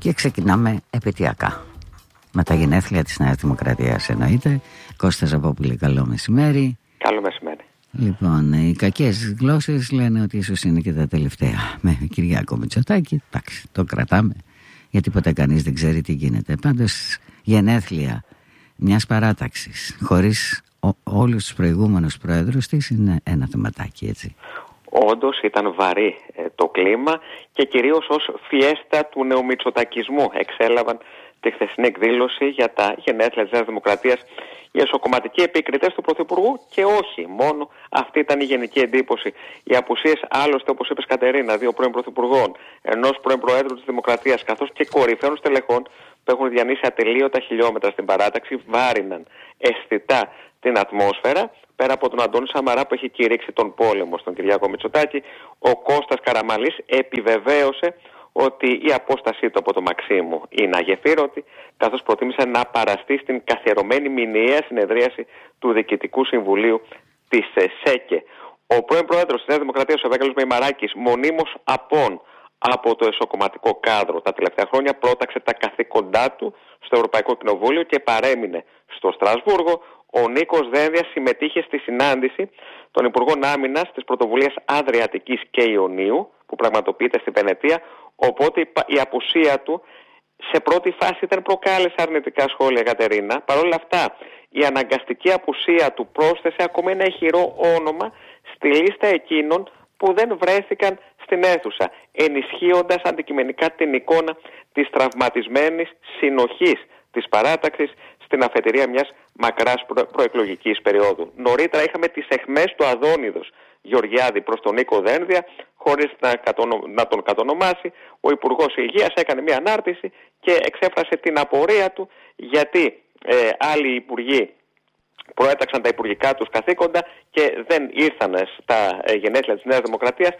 Και ξεκινάμε επαιτειακά με τα γενέθλια της Νέας Δημοκρατίας, εννοείται. Κώστας Ζαπόπουλε, καλό μεσημέρι. Καλό μεσημέρι. Λοιπόν, οι κακές γλώσσες λένε ότι ίσως είναι και τα τελευταία. Με Κυριάκο Μητσοτάκη, εντάξει, το κρατάμε, γιατί ποτέ κανείς δεν ξέρει τι γίνεται. Πάντως, γενέθλια μιας παράταξης χωρίς όλους τους προηγούμενους πρόεδρους της είναι ένα θεματάκι, έτσι. Όντως ήταν βαρύ το κλίμα και κυρίως ως φιέστα του νεομητσοτακισμού εξέλαβαν τη χθεσινή εκδήλωση για τα γενέθλια της Νέας Δημοκρατίας οι εσωκομματικοί επικριτές του Πρωθυπουργού και όχι μόνο. Αυτή ήταν η γενική εντύπωση. Οι απουσίες άλλωστε, όπως είπες Κατερίνα, δύο πρώην Πρωθυπουργών, ενός πρώην Προέδρου της Δημοκρατίας, καθώς και κορυφαίων στελεχών που έχουν διανύσει ατελείωτα χιλιόμετρα στην παράταξη, βάριναν αισθητά την ατμόσφαιρα. Πέρα από τον Αντώνη Σαμαρά που έχει κηρύξει τον πόλεμο στον Κυριάκο Μητσοτάκη, ο Κώστας Καραμανλής επιβεβαίωσε ότι η απόστασή του από το Μαξίμου είναι αγεφύρωτη, καθώς προτίμησε να παραστεί στην καθιερωμένη μηνιαία συνεδρίαση του Διοικητικού Συμβουλίου της ΣΕΚΕ. Ο πρώην πρόεδρος της Νέας Δημοκρατίας, ο Ευάγγελος Μεϊμαράκης, μονίμως απόν από το εσωκομματικό κάδρο τα τελευταία χρόνια, πρόταξε τα καθήκοντά του στο Ευρωπαϊκό Κοινοβούλιο και παρέμεινε στο Στρασβούργο. Ο Νίκος Δένδιας συμμετείχε στη συνάντηση των Υπουργών Άμυνας της Πρωτοβουλίας Αδριατικής και Ιωνίου που πραγματοποιείται στην Βενετία, οπότε η απουσία του σε πρώτη φάση δεν προκάλεσε αρνητικά σχόλια, Κατερίνα. Παρ' όλα αυτά, η αναγκαστική απουσία του πρόσθεσε ακόμα ένα ηχηρό όνομα στη λίστα εκείνων που δεν βρέθηκαν στην αίθουσα, ενισχύοντας αντικειμενικά την εικόνα της τραυματισμένης συνοχής της παράταξης στην αφετηρία μιας μακράς προεκλογικής περίοδου. Νωρίτερα είχαμε τις αιχμές του Αδόνιδος Γεωργιάδη προς τον Νίκο Δένδια, χωρίς να τον κατονομάσει. Ο Υπουργός Υγείας έκανε μια ανάρτηση και εξέφρασε την απορία του γιατί άλλοι υπουργοί προέταξαν τα υπουργικά τους καθήκοντα και δεν ήρθαν στα γενέθλια της Νέας Δημοκρατίας,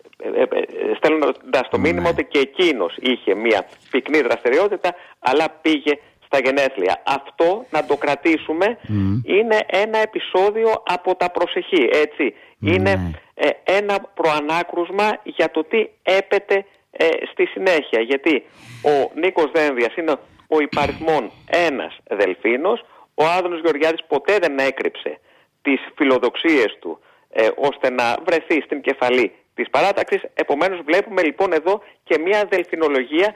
στέλνοντας το μήνυμα ότι και εκείνος είχε μια πυκνή δραστηριότητα αλλά πήγε στα γενέθλια. Αυτό, να το κρατήσουμε, είναι ένα επεισόδιο από τα προσεχή, έτσι. Είναι ένα προανάκρουσμα για το τι έπεται στη συνέχεια. Γιατί ο Νίκος Δένδιας είναι ο υπαριθμόν ένας Δελφίνος. Ο Άδωνης Γεωργιάδης ποτέ δεν έκρυψε τις φιλοδοξίες του ώστε να βρεθεί στην κεφαλή της παράταξης. Επομένως βλέπουμε λοιπόν εδώ και μια δελφινολογία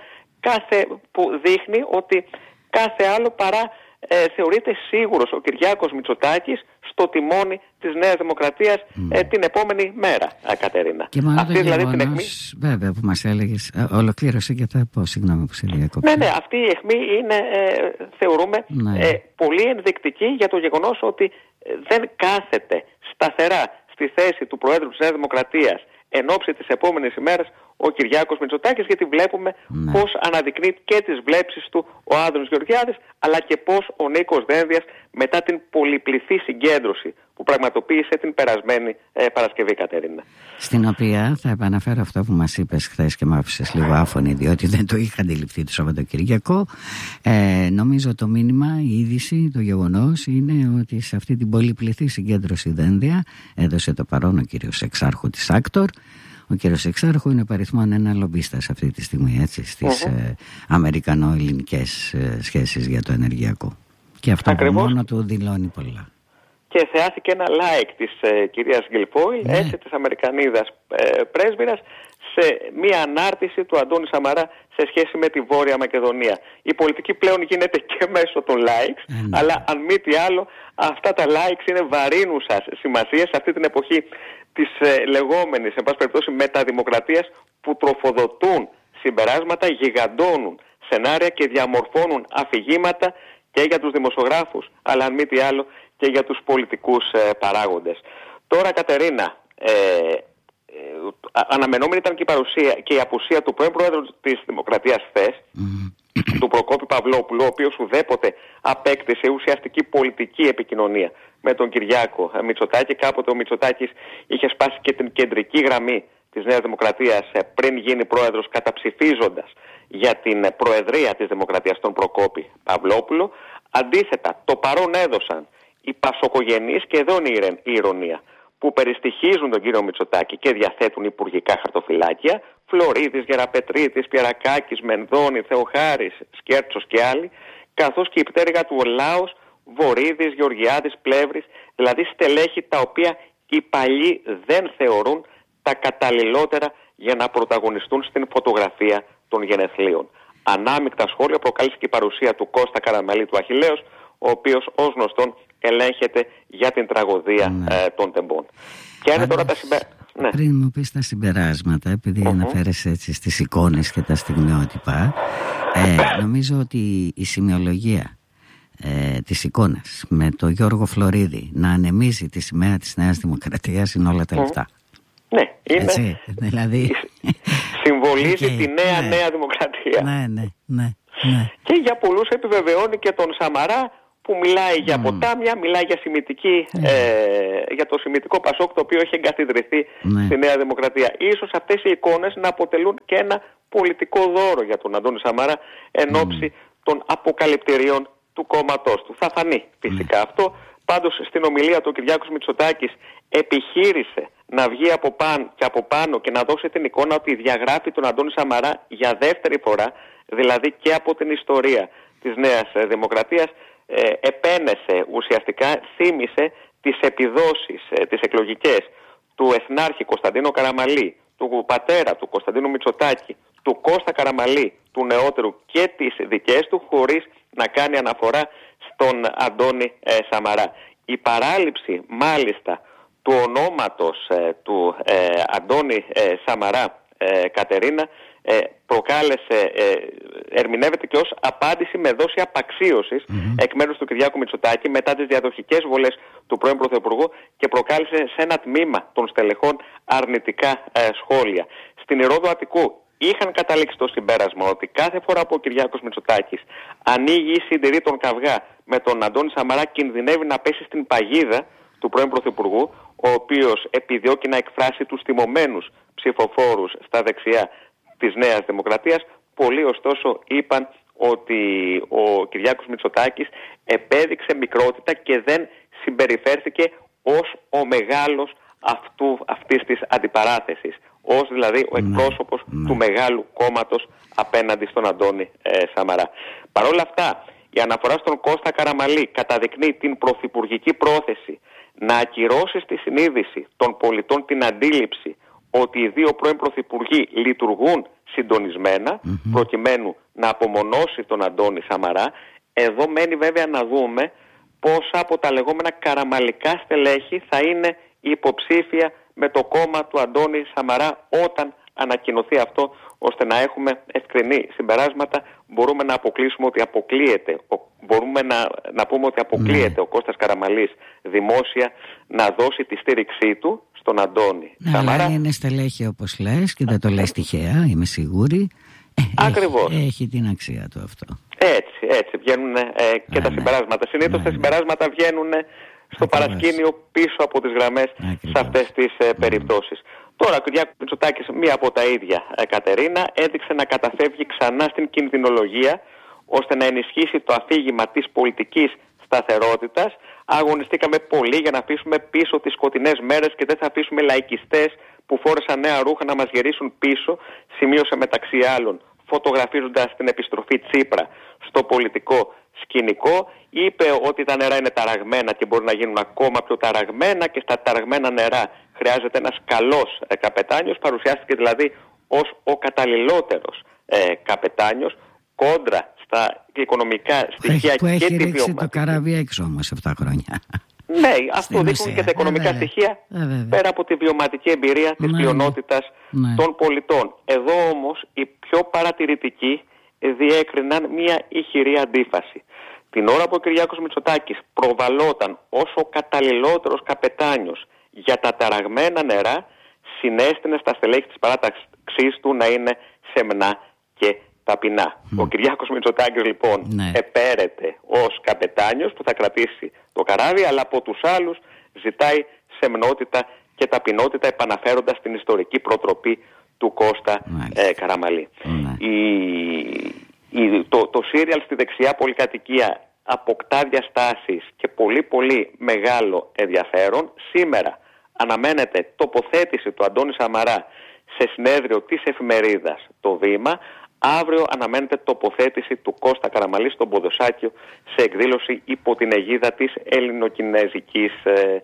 που δείχνει ότι κάθε άλλο παρά θεωρείται σίγουρος ο Κυριάκος Μητσοτάκης στο τιμόνι της Νέας Δημοκρατίας την επόμενη μέρα, Κατερίνα. Και μάλλον αυτή δηλαδή την αιχμή, βέβαια, που μας έλεγες, ολοκλήρωσε και θα πω, συγγνώμη που σε διακόψα. Ναι, αυτή η αιχμή είναι, θεωρούμε, πολύ ενδεικτική για το γεγονός ότι δεν κάθεται σταθερά στη θέση του Προέδρου της Νέας Δημοκρατίας εν ώψη της επόμενης ημέρας ο Κυριάκος Μητσοτάκης, γιατί βλέπουμε πώς αναδεικνύει και τις βλέψεις του ο Άδωνης Γεωργιάδης, αλλά και πώς ο Νίκος Δένδιας μετά την πολυπληθή συγκέντρωση που πραγματοποίησε την περασμένη Παρασκευή, Κατερίνα. Στην οποία θα επαναφέρω αυτό που μας είπες χθες και μ' άφησες λίγο άφωνη, διότι δεν το είχα αντιληφθεί το Σαββατοκυριακό. Νομίζω το μήνυμα, η είδηση, το γεγονός είναι ότι σε αυτή την πολυπληθή συγκέντρωση Δένδια έδωσε το παρόν ο κύριος Εξάρχου της Άκτορ. Ο κύριος Εξάρχου είναι παριθμόν ένα λομπίστας αυτή τη στιγμή, έτσι, στις αμερικανο-ελληνικές σχέσεις για το ενεργειακό. Και αυτό μόνο του δηλώνει πολλά. Και θεάθηκε ένα like της κυρίας Γκυλφόιλ, της Αμερικανίδας πρέσβυρας, σε μία ανάρτηση του Αντώνη Σαμαρά σε σχέση με τη Βόρεια Μακεδονία. Η πολιτική πλέον γίνεται και μέσω των likes, αλλά αν μη τι άλλο, αυτά τα likes είναι βαρύνουσας σημασίας σε αυτή την εποχή της λεγόμενης, εν πάση περιπτώσει, μεταδημοκρατίας, που τροφοδοτούν συμπεράσματα, γιγαντώνουν σενάρια και διαμορφώνουν αφηγήματα και για τους δημοσιογράφους, αλλά αν μη τι άλλο και για τους πολιτικούς παράγοντες. Τώρα, Κατερίνα, αναμενόμενη ήταν και η απουσία του πρώην Πρόεδρου της Δημοκρατίας χθες, του Προκόπη Παυλόπουλου, ο οποίος ουδέποτε απέκτησε ουσιαστική πολιτική επικοινωνία με τον Κυριάκο Μητσοτάκη. Κάποτε ο Μητσοτάκης είχε σπάσει και την κεντρική γραμμή της Νέας Δημοκρατίας πριν γίνει πρόεδρος, καταψηφίζοντας για την προεδρία της Δημοκρατίας τον Προκόπη Παυλόπουλο. Αντίθετα, το παρόν έδωσαν οι πασοκογενείς, και εδώ είναι η ηρωνία, που περιστοιχίζουν τον κύριο Μητσοτάκη και διαθέτουν υπουργικά χαρτοφυλάκια, Φλωρίδης, Γεραπετρίτης, Πιερακάκης, Μενδώνη, Θεοχάρης, Σκέρτσος και άλλοι, καθώς και η πτέρυγα του Λάος, Βορίδης, Γεωργιάδης, Πλεύρης, δηλαδή στελέχη τα οποία οι παλιοί δεν θεωρούν τα καταλληλότερα για να πρωταγωνιστούν στην φωτογραφία των γενεθλίων. Ανάμεικτα σχόλια προκάλεσε και η παρουσία του Κώστα Καραμαλή του Αχιλλέως, ο οποίος ως γνωστόν ελέγχεται για την τραγωδία των τεμπών. Και είναι τώρα τα ναι. Πριν μου πεις τα συμπεράσματα, επειδή αναφέρεσαι έτσι στις εικόνες και τα στιγμιότυπα, νομίζω ότι η σημειολογία της εικόνας με τον Γιώργο Φλωρίδη να ανεμίζει τη σημαία της Νέας Δημοκρατίας είναι όλα τα λεφτά. Ναι, είναι. Έτσι, δηλαδή συμβολίζει τη νέα Δημοκρατία. Ναι. Και για πολλούς επιβεβαιώνει και τον Σαμαρά, που μιλάει για ποτάμια, μιλάει για για το σημιτικό Πασόκ, το οποίο έχει εγκαθιδρυθεί στη Νέα Δημοκρατία. Ίσως αυτές οι εικόνες να αποτελούν και ένα πολιτικό δώρο για τον Αντώνη Σαμαρά εν ώψη των αποκαλυπτηρίων του κόμματός του. Θα φανεί φυσικά αυτό. Πάντως στην ομιλία του ο Κυριάκος Μητσοτάκης επιχείρησε να βγει από πάνω και να δώσει την εικόνα ότι διαγράφει τον Αντώνη Σαμαρά για δεύτερη φορά, δηλαδή και από την ιστορία της Νέας Δημοκρατίας. Επένεσε ουσιαστικά, θύμισε τις επιδόσεις, τις εκλογικές του Εθνάρχη Κωνσταντίνου Καραμαλή, του πατέρα του Κωνσταντίνου Μητσοτάκη, του Κώστα Καραμαλή, του νεότερου, και τις δικές του, χωρίς να κάνει αναφορά στον Αντώνη Σαμαρά. Η παράληψη μάλιστα του ονόματος του Αντώνη Σαμαρά, Κατερίνα, ερμηνεύεται και ως απάντηση με δόση απαξίωσης εκ μέρους του Κυριάκου Μητσοτάκη μετά τις διαδοχικές βολές του πρώην Πρωθυπουργού και προκάλεσε σε ένα τμήμα των στελεχών αρνητικά σχόλια. Στην Ηρώδο Αττικού είχαν καταλήξει το συμπέρασμα ότι κάθε φορά που ο Κυριάκος Μητσοτάκης ανοίγει ή συντηρεί τον καυγά με τον Αντώνη Σαμαρά, κινδυνεύει να πέσει στην παγίδα του πρώην Πρωθυπουργού, ο οποίος επιδιώκει να εκφράσει τους θυμωμένους ψηφοφόρους στα δεξιά της Νέας Δημοκρατίας. Πολλοί ωστόσο είπαν ότι ο Κυριάκος Μητσοτάκης επέδειξε μικρότητα και δεν συμπεριφέρθηκε ως ο μεγάλος αυτής της αντιπαράθεσης, ως δηλαδή ο εκπρόσωπος του μεγάλου κόμματος απέναντι στον Αντώνη Σαμαρά. Παρ' όλα αυτά, η αναφορά στον Κώστα Καραμαλή καταδεικνύει την πρωθυπουργική πρόθεση να ακυρώσει στη συνείδηση των πολιτών την αντίληψη ότι οι δύο πρώην πρωθυπουργοί λειτουργούν συντονισμένα προκειμένου να απομονώσει τον Αντώνη Σαμαρά. Εδώ μένει βέβαια να δούμε πόσα από τα λεγόμενα καραμαλικά στελέχη θα είναι υποψήφια με το κόμμα του Αντώνη Σαμαρά όταν ανακοινωθεί αυτό, ώστε να έχουμε ευκρινή συμπεράσματα. Μπορούμε να αποκλείσουμε ότι αποκλείεται ο Κώστας Καραμαλής δημόσια να δώσει τη στήριξή του στον Αντώνη Σαμαρά. Αλλά είναι στελέχη όπως λες και δεν το λες τυχαία, είμαι σίγουρη. Ακριβώς. Έχει την αξία του αυτό. Έτσι βγαίνουν και τα συμπεράσματα. Συνήθως τα συμπεράσματα βγαίνουν στο παρασκήνιο πίσω από τις γραμμές σε αυτές τις περιπτώσεις. Τώρα ο Κυριάκος Μητσοτάκης, μία από τα ίδια, Κατερίνα, έδειξε να καταφεύγει ξανά στην κινδυνολογία ώστε να ενισχύσει το αφήγημα της πολιτικής σταθερότητας. Αγωνιστήκαμε πολύ για να αφήσουμε πίσω τις σκοτεινές μέρες και δεν θα αφήσουμε λαϊκιστές που φόρεσαν νέα ρούχα να μας γυρίσουν πίσω, σημείωσε μεταξύ άλλων, φωτογραφίζοντας την επιστροφή Τσίπρα στο πολιτικό σκηνικό. Είπε ότι τα νερά είναι ταραγμένα και μπορούν να γίνουν ακόμα πιο ταραγμένα και στα ταραγμένα νερά χρειάζεται ένας καλός καπετάνιος. Παρουσιάστηκε δηλαδή ως ο καταλληλότερος καπετάνιος κόντρα στα οικονομικά στοιχεία που και έχει τη ρίξει βιωματική. Το καράβι έξω όμως 7 χρόνια. Ναι, αυτό δείχνουν και τα οικονομικά στοιχεία πέρα από τη βιωματική εμπειρία της πλειονότητας των πολιτών. Εδώ όμως οι πιο παρατηρητικοί διέκριναν μια ηχηρή αντίφαση. Την ώρα που ο Κυριάκος Μητσοτάκης προβαλόταν ως ο καταλληλότερος καπετάνιος για τα ταραγμένα νερά, συνέστηνε στα στελέχη της παράταξής του να είναι σεμνά και ταπεινά. Ο Κυριάκος Μητσοτάκης λοιπόν επέρεται ως καπετάνιος που θα κρατήσει το καράβι, αλλά από τους άλλους ζητάει σεμνότητα και ταπεινότητα, επαναφέροντας την ιστορική προτροπή του Κώστα Καραμαλή. Το σύριαλ στη δεξιά πολυκατοικία αποκτά διαστάσεις και πολύ πολύ μεγάλο ενδιαφέρον. Σήμερα αναμένεται τοποθέτηση του Αντώνη Σαμαρά σε συνέδριο της εφημερίδας Το Βήμα. Αύριο αναμένεται τοποθέτηση του Κώστα Καραμαλή στον Ποδοσάκιο σε εκδήλωση υπό την αιγίδα της ελληνοκινεζικής,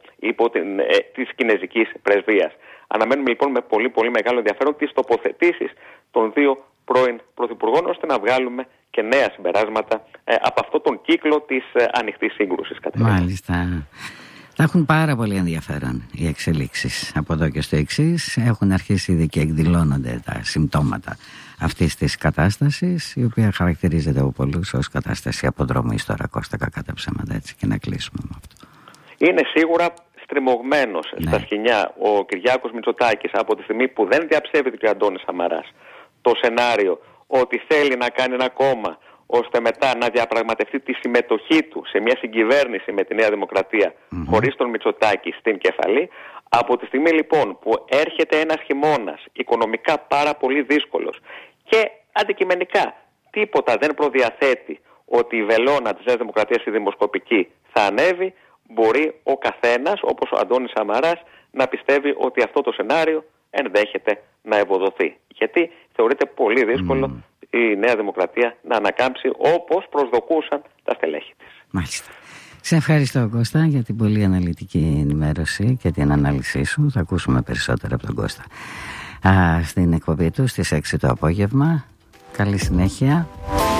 της κινεζικής πρεσβείας. Αναμένουμε λοιπόν με πολύ πολύ μεγάλο ενδιαφέρον τις τοποθετήσεις των δύο πρώην πρωθυπουργών, ώστε να βγάλουμε και νέα συμπεράσματα από αυτόν τον κύκλο της ανοιχτής σύγκρουσης. Μάλιστα. Θα έχουν πάρα πολύ ενδιαφέρον οι εξελίξεις από εδώ και στο εξής. Έχουν αρχίσει ήδη και εκδηλώνονται τα συμπτώματα αυτής της κατάστασης, η οποία χαρακτηρίζεται από πολλούς ως κατάσταση αποδρομής τώρα, Κώστα, κακά τα ψέματα, έτσι, και να κλείσουμε με αυτό. Είναι σίγουρα στριμωγμένος στα σκοινιά ο Κυριάκος Μητσοτάκης από τη στιγμή που δεν διαψεύδει και ο Αντώνης Σαμαράς το σενάριο ότι θέλει να κάνει ένα κόμμα ώστε μετά να διαπραγματευτεί τη συμμετοχή του σε μια συγκυβέρνηση με τη Νέα Δημοκρατία χωρίς τον Μητσοτάκη στην κεφαλή. Από τη στιγμή λοιπόν που έρχεται ένας χειμώνας οικονομικά πάρα πολύ δύσκολος και αντικειμενικά τίποτα δεν προδιαθέτει ότι η βελόνα της Νέας Δημοκρατίας, η δημοσκοπική, θα ανέβει, μπορεί ο καθένας, όπως ο Αντώνης Σαμαράς, να πιστεύει ότι αυτό το σενάριο ενδέχεται να ευοδοθεί. Γιατί θεωρείται πολύ δύσκολο η Νέα Δημοκρατία να ανακάμψει όπως προσδοκούσαν τα στελέχη της. Μάλιστα. Σε ευχαριστώ, Κώστα, για την πολύ αναλυτική ενημέρωση και την ανάλυση σου. Θα ακούσουμε περισσότερα από τον Κώστα στην εκπομπή του στις 6 το απόγευμα. Καλή συνέχεια.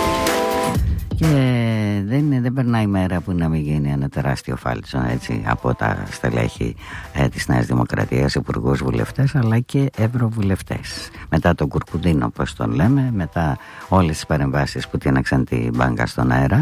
Και δεν περνάει μέρα που να μην γίνει ένα τεράστιο φάλτσο, έτσι, από τα στελέχη της Νέας Δημοκρατίας, υπουργούς, βουλευτές, αλλά και ευρωβουλευτές. Μετά τον Κουρκουντίνο, όπως τον λέμε, μετά όλες τις παρεμβάσεις που τίναξαν την μπάγκα στον αέρα,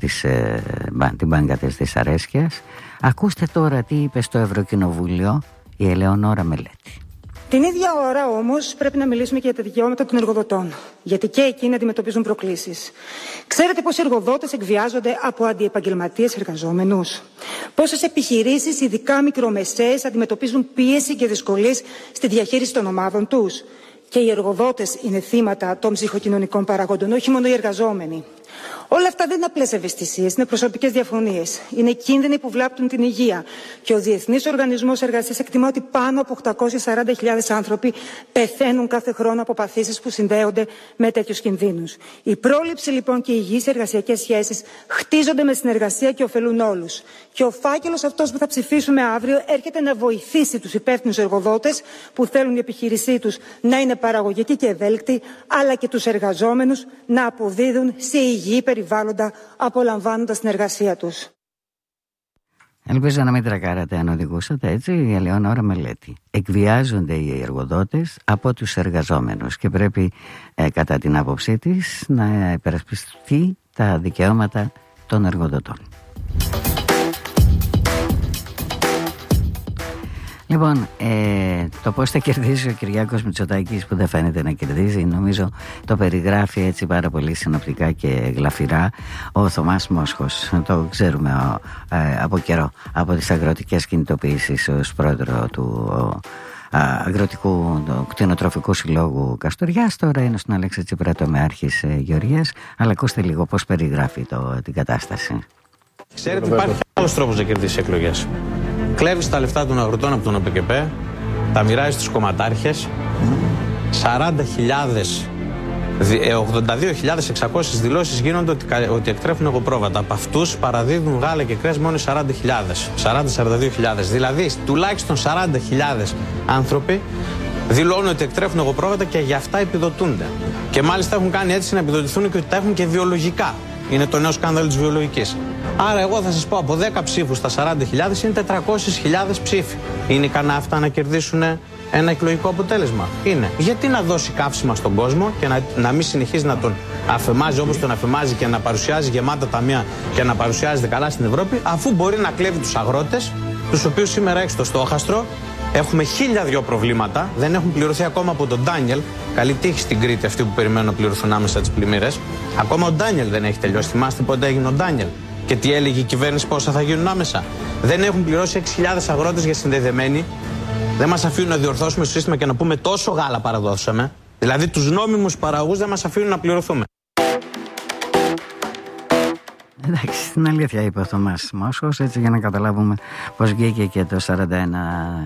την μπάγκα της δυσαρέσκειας. Ακούστε τώρα τι είπε στο Ευρωκοινοβούλιο η Ελεονόρα Μελέτη. Την ίδια ώρα όμως πρέπει να μιλήσουμε και για τα δικαιώματα των εργοδοτών, γιατί και εκείνοι αντιμετωπίζουν προκλήσεις. Ξέρετε πώς οι εργοδότες εκβιάζονται από αντιεπαγγελματίες εργαζόμενους? Πόσες επιχειρήσεις, ειδικά μικρομεσαίες, αντιμετωπίζουν πίεση και δυσκολίες στη διαχείριση των ομάδων τους? Και οι εργοδότες είναι θύματα των ψυχοκοινωνικών παραγόντων, όχι μόνο οι εργαζόμενοι. Όλα αυτά δεν είναι απλές ευαισθησίες, είναι προσωπικές διαφωνίες. Είναι κίνδυνοι που βλάπτουν την υγεία. Και ο Διεθνής Οργανισμός Εργασίας εκτιμά ότι πάνω από 840.000 άνθρωποι πεθαίνουν κάθε χρόνο από παθήσεις που συνδέονται με τέτοιους κινδύνους. Η πρόληψη λοιπόν και οι υγιείς εργασιακές σχέσεις χτίζονται με συνεργασία και ωφελούν όλους. Και ο φάκελος αυτός που θα ψηφίσουμε αύριο έρχεται να βοηθήσει τους υπεύθυνους εργοδότες που θέλουν η επιχείρησή τους να είναι παραγωγική και ευέλικτη, αλλά και τους εργαζόμενους να αποδίδουν σε υγιή περιβάλλοντα, απολαμβάνοντας την εργασία τους. Ελπίζω να μην τρακάρατε αν οδηγούσατε, έτσι. Η Ελεονόρα Μελέτη. Εκβιάζονται οι εργοδότες από τους εργαζόμενους και πρέπει κατά την άποψή της να υπερασπιστεί τα δικαιώματα των εργοδοτών. Λοιπόν, το πώς θα κερδίσει ο Κυριάκος Μητσοτάκης, που δεν φαίνεται να κερδίζει, νομίζω το περιγράφει έτσι πάρα πολύ συνοπτικά και γλαφυρά ο Θωμάς Μόσχος. Το ξέρουμε από καιρό, από τις αγροτικές κινητοποιήσεις ως πρόεδρο του Αγροτικού Κτηνοτροφικού Συλλόγου Καστοριάς. Τώρα είναι στον Αλέξη Τσίπρα τομεάρχης Γεωργίας. Αλλά ακούστε λίγο πώς περιγράφει την κατάσταση. Ξέρετε, υπάρχει άλλος τρόπος να κερδίσει εκλογές. Κλέβεις τα λεφτά των αγροτών από τον ΟΠΕΚΕΠΕ, τα μοιράζεις στους κομματάρχες, 82.600 δηλώσεις γίνονται ότι εκτρέφουν εγωπρόβατα. Από αυτούς παραδίδουν γάλα και κρέας μόνο 40.000. Δηλαδή, τουλάχιστον 40.000 άνθρωποι δηλώνουν ότι εκτρέφουν εγωπρόβατα και για αυτά επιδοτούνται. Και μάλιστα έχουν κάνει έτσι να επιδοτηθούν και ότι τα έχουν και βιολογικά. Είναι το νέο σκάνδαλο της βιολογικής. Άρα εγώ θα σας πω, από 10 ψήφους στα 40.000 είναι 400.000 ψήφοι. Είναι ικανά αυτά να κερδίσουν ένα εκλογικό αποτέλεσμα? Είναι. Γιατί να δώσει καύσιμα στον κόσμο και να μην συνεχίζει να τον αφεμάζει όπως τον αφεμάζει και να παρουσιάζει γεμάτα ταμεία και να παρουσιάζεται καλά στην Ευρώπη, αφού μπορεί να κλέβει τους αγρότες, τους οποίους σήμερα έχει στο στόχαστρο. Έχουμε 1002 προβλήματα, δεν έχουν πληρωθεί ακόμα από τον Ντάνιελ. Καλή τύχη στην Κρήτη αυτοί που περιμένουν να πληρωθούν άμεσα τις πλημμύρες. Ακόμα ο Ντάνιελ δεν έχει τελειώσει. Θυμάστε πότε έγινε ο Ντάνιελ και τι έλεγε η κυβέρνηση, πόσα θα γίνουν άμεσα? Δεν έχουν πληρώσει 6.000 αγρότες για συνδεδεμένοι. Δεν μας αφήνουν να διορθώσουμε το σύστημα και να πούμε τόσο γάλα παραδώσαμε. Δηλαδή τους νόμιμους παραγωγούς δεν μας αφήνουν να πληρωθούμε. Εντάξει, την αλήθεια είπε ο Θωμάς Μόσχος, έτσι, για να καταλάβουμε πώς βγήκε και το 41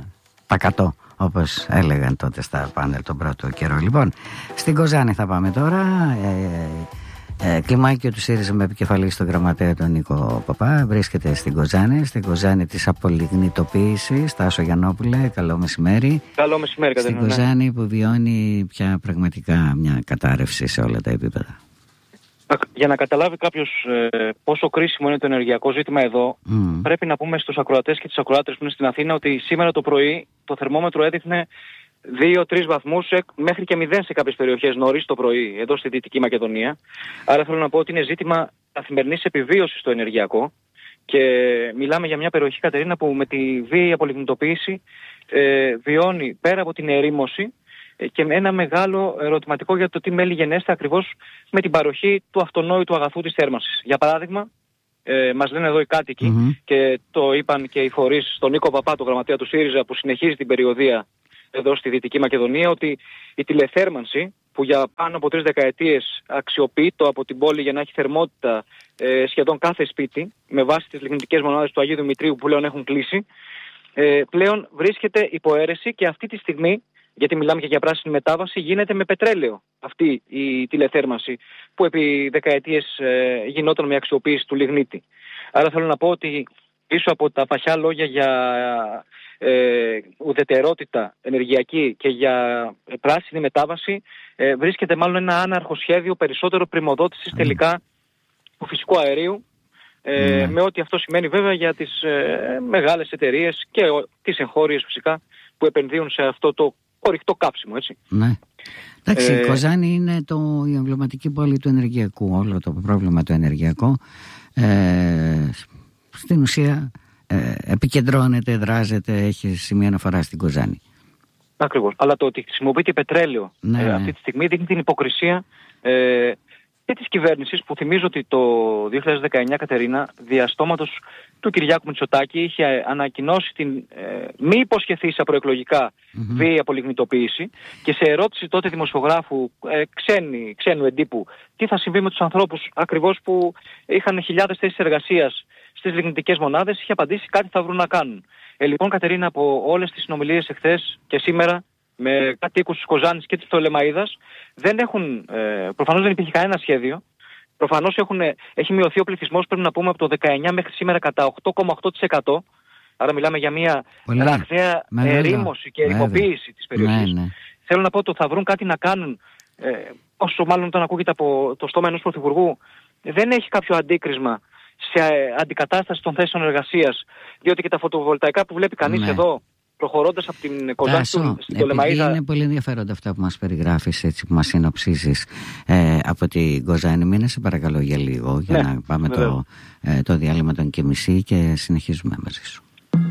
πακατό, όπως έλεγαν τότε στα πάνελ τον πρώτο καιρό. Λοιπόν, στην Κοζάνη θα πάμε τώρα. Κλιμάκιο του ΣΥΡΙΖΑ με επικεφαλή στον γραμματέα τον Νίκο Παπά βρίσκεται στην Κοζάνη της απολιγνητοποίησης. Τάσο Γιαννόπουλε, καλό μεσημέρι. Καλό μεσημέρι, Κατερίνα. Στην Κοζάνη που βιώνει πια πραγματικά μια κατάρρευση σε όλα τα επίπεδα. Για να καταλάβει κάποιος πόσο κρίσιμο είναι το ενεργειακό ζήτημα εδώ, πρέπει να πούμε στους ακροατές και τις ακροάτρες που είναι στην Αθήνα ότι σήμερα το πρωί το θερμόμετρο έδειχνε 2-3 βαθμούς μέχρι και 0 σε κάποιες περιοχές νωρίς το πρωί, εδώ στη Δυτική Μακεδονία. Άρα θέλω να πω ότι είναι ζήτημα καθημερινής επιβίωσης στο ενεργειακό και μιλάμε για μια περιοχή, Κατερίνα, που με τη βίαιη απολιγνητοποίηση βιώνει πέρα από την ερήμωση και με ένα μεγάλο ερωτηματικό για το τι μέλη γενέστε ακριβώς με την παροχή του αυτονόητου αγαθού της θέρμανσης. Για παράδειγμα, μας λένε εδώ οι κάτοικοι και το είπαν και οι φορείς στον Νίκο Παπά, το γραμματέα του ΣΥΡΙΖΑ, που συνεχίζει την περιοδεία εδώ στη Δυτική Μακεδονία, ότι η τηλεθέρμανση που για πάνω από 3 δεκαετίες αξιοποιείται από την πόλη για να έχει θερμότητα σχεδόν κάθε σπίτι, με βάση τις λιγνητικές μονάδες του Αγίου Δημητρίου που πλέον έχουν κλείσει, πλέον βρίσκεται υπό αίρεση και αυτή τη στιγμή, γιατί μιλάμε και για πράσινη μετάβαση, γίνεται με πετρέλαιο αυτή η τηλεθέρμανση που επί δεκαετίες γινόταν με αξιοποίηση του λιγνίτη. Άρα θέλω να πω ότι πίσω από τα παχιά λόγια για ουδετερότητα ενεργειακή και για πράσινη μετάβαση βρίσκεται μάλλον ένα άναρχο σχέδιο περισσότερο πρημοδότησης τελικά του φυσικού αερίου, με ό,τι αυτό σημαίνει βέβαια για τις μεγάλες εταιρείες και τις εγχώριες φυσικά που επενδύουν σε αυτό το ορυκτό κάψιμο, έτσι. Ναι. Εντάξει, η Κοζάνη είναι η εμβληματική πόλη του ενεργειακού. Όλο το πρόβλημα το ενεργειακό στην ουσία επικεντρώνεται, δράζεται, έχει σημεία αναφορά στην Κοζάνη. Ακριβώς. Αλλά το ότι χρησιμοποιείται πετρέλαιο αυτή τη στιγμή δείχνει την υποκρισία και της κυβέρνησης, που θυμίζω ότι το 2019, Κατερίνα, διαστόματος του Κυριάκου Μητσοτάκη είχε ανακοινώσει την μη υποσχεθήσα προεκλογικά βίαιη απολιγνητοποίηση, και σε ερώτηση τότε δημοσιογράφου ξένου εντύπου τι θα συμβεί με τους ανθρώπους ακριβώς που είχαν χιλιάδες θέσεις εργασίας στις λιγνητικές μονάδες, είχε απαντήσει κάτι θα βρουν να κάνουν. Λοιπόν, Κατερίνα, από όλες τις συνομιλίες εχθές και σήμερα με κατοίκους της Κοζάνης και της Πτολεμαΐδας, προφανώς δεν υπήρχε κανένα σχέδιο. Προφανώς έχει μειωθεί ο πληθυσμός, πρέπει να πούμε, από το 19 μέχρι σήμερα κατά 8,8%. Άρα μιλάμε για μια ραγδαία ερήμωση και ερημοποίηση της περιοχής. Ναι. Θέλω να πω ότι θα βρουν κάτι να κάνουν, όσο μάλλον όταν ακούγεται από το στόμα ενός πρωθυπουργού, δεν έχει κάποιο αντίκρισμα σε αντικατάσταση των θέσεων εργασίας, διότι και τα φωτοβολταϊκά που βλέπει κανείς εδώ, προχωρώντας από την Κοζάνη στην Πτολεμαΐδα. Είναι πολύ ενδιαφέροντα αυτά που μας περιγράφεις, έτσι, που μας συνοψίζεις από την Κοζάνη. Μείνε σε παρακαλώ για λίγο, για να πάμε το διάλειμμα των και μισή και συνεχίζουμε μαζί σου.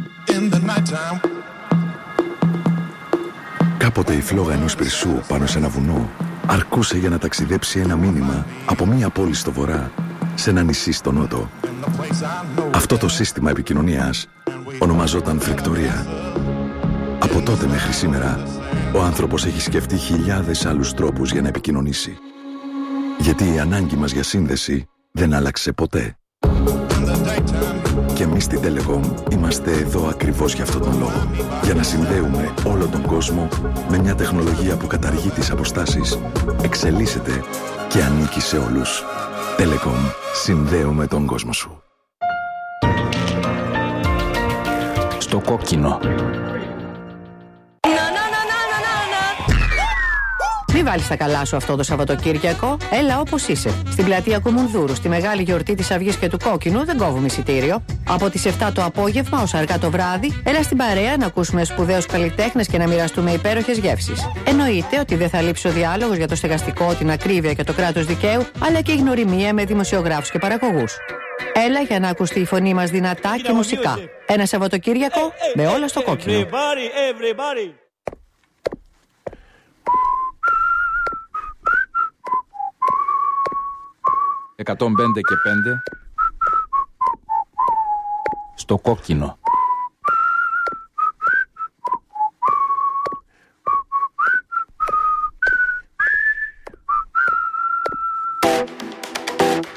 Κάποτε η φλόγα ενός πυρσού πάνω σε ένα βουνό αρκούσε για να ταξιδέψει ένα μήνυμα από μία πόλη στο βορρά σε ένα νησί στο νότο. Αυτό το σύστημα επικοινωνίας ονομαζόταν φρικτορία. Από τότε μέχρι σήμερα, ο άνθρωπος έχει σκεφτεί χιλιάδες άλλους τρόπους για να επικοινωνήσει. Γιατί η ανάγκη μας για σύνδεση δεν άλλαξε ποτέ. Και εμείς στην Telecom είμαστε εδώ ακριβώς για αυτόν τον λόγο. Για να συνδέουμε όλο τον κόσμο με μια τεχνολογία που καταργεί τις αποστάσεις, εξελίσσεται και ανήκει σε όλους. Telecom. Συνδέουμε τον κόσμο σου. Στο κόκκινο. Μη βάλεις τα καλά σου αυτό το Σαββατοκύριακο. Έλα όπως είσαι. Στην πλατεία Κουμουνδούρου, στη μεγάλη γιορτή της Αυγής και του Κόκκινου, δεν κόβουμε εισιτήριο. Από τις 7 το απόγευμα ως αργά το βράδυ, έλα στην παρέα να ακούσουμε σπουδαίους καλλιτέχνες και να μοιραστούμε υπέροχες γεύσεις. Εννοείται ότι δεν θα λείψει ο διάλογος για το στεγαστικό, την ακρίβεια και το κράτος δικαίου, αλλά και η γνωριμία με δημοσιογράφους και παραγωγούς. Έλα για να ακουστεί η φωνή μας δυνατά και μουσικά. Ένα Σαββατοκύριακο με όλα στο κόκκινο. 105 και 5 στο κόκκινο.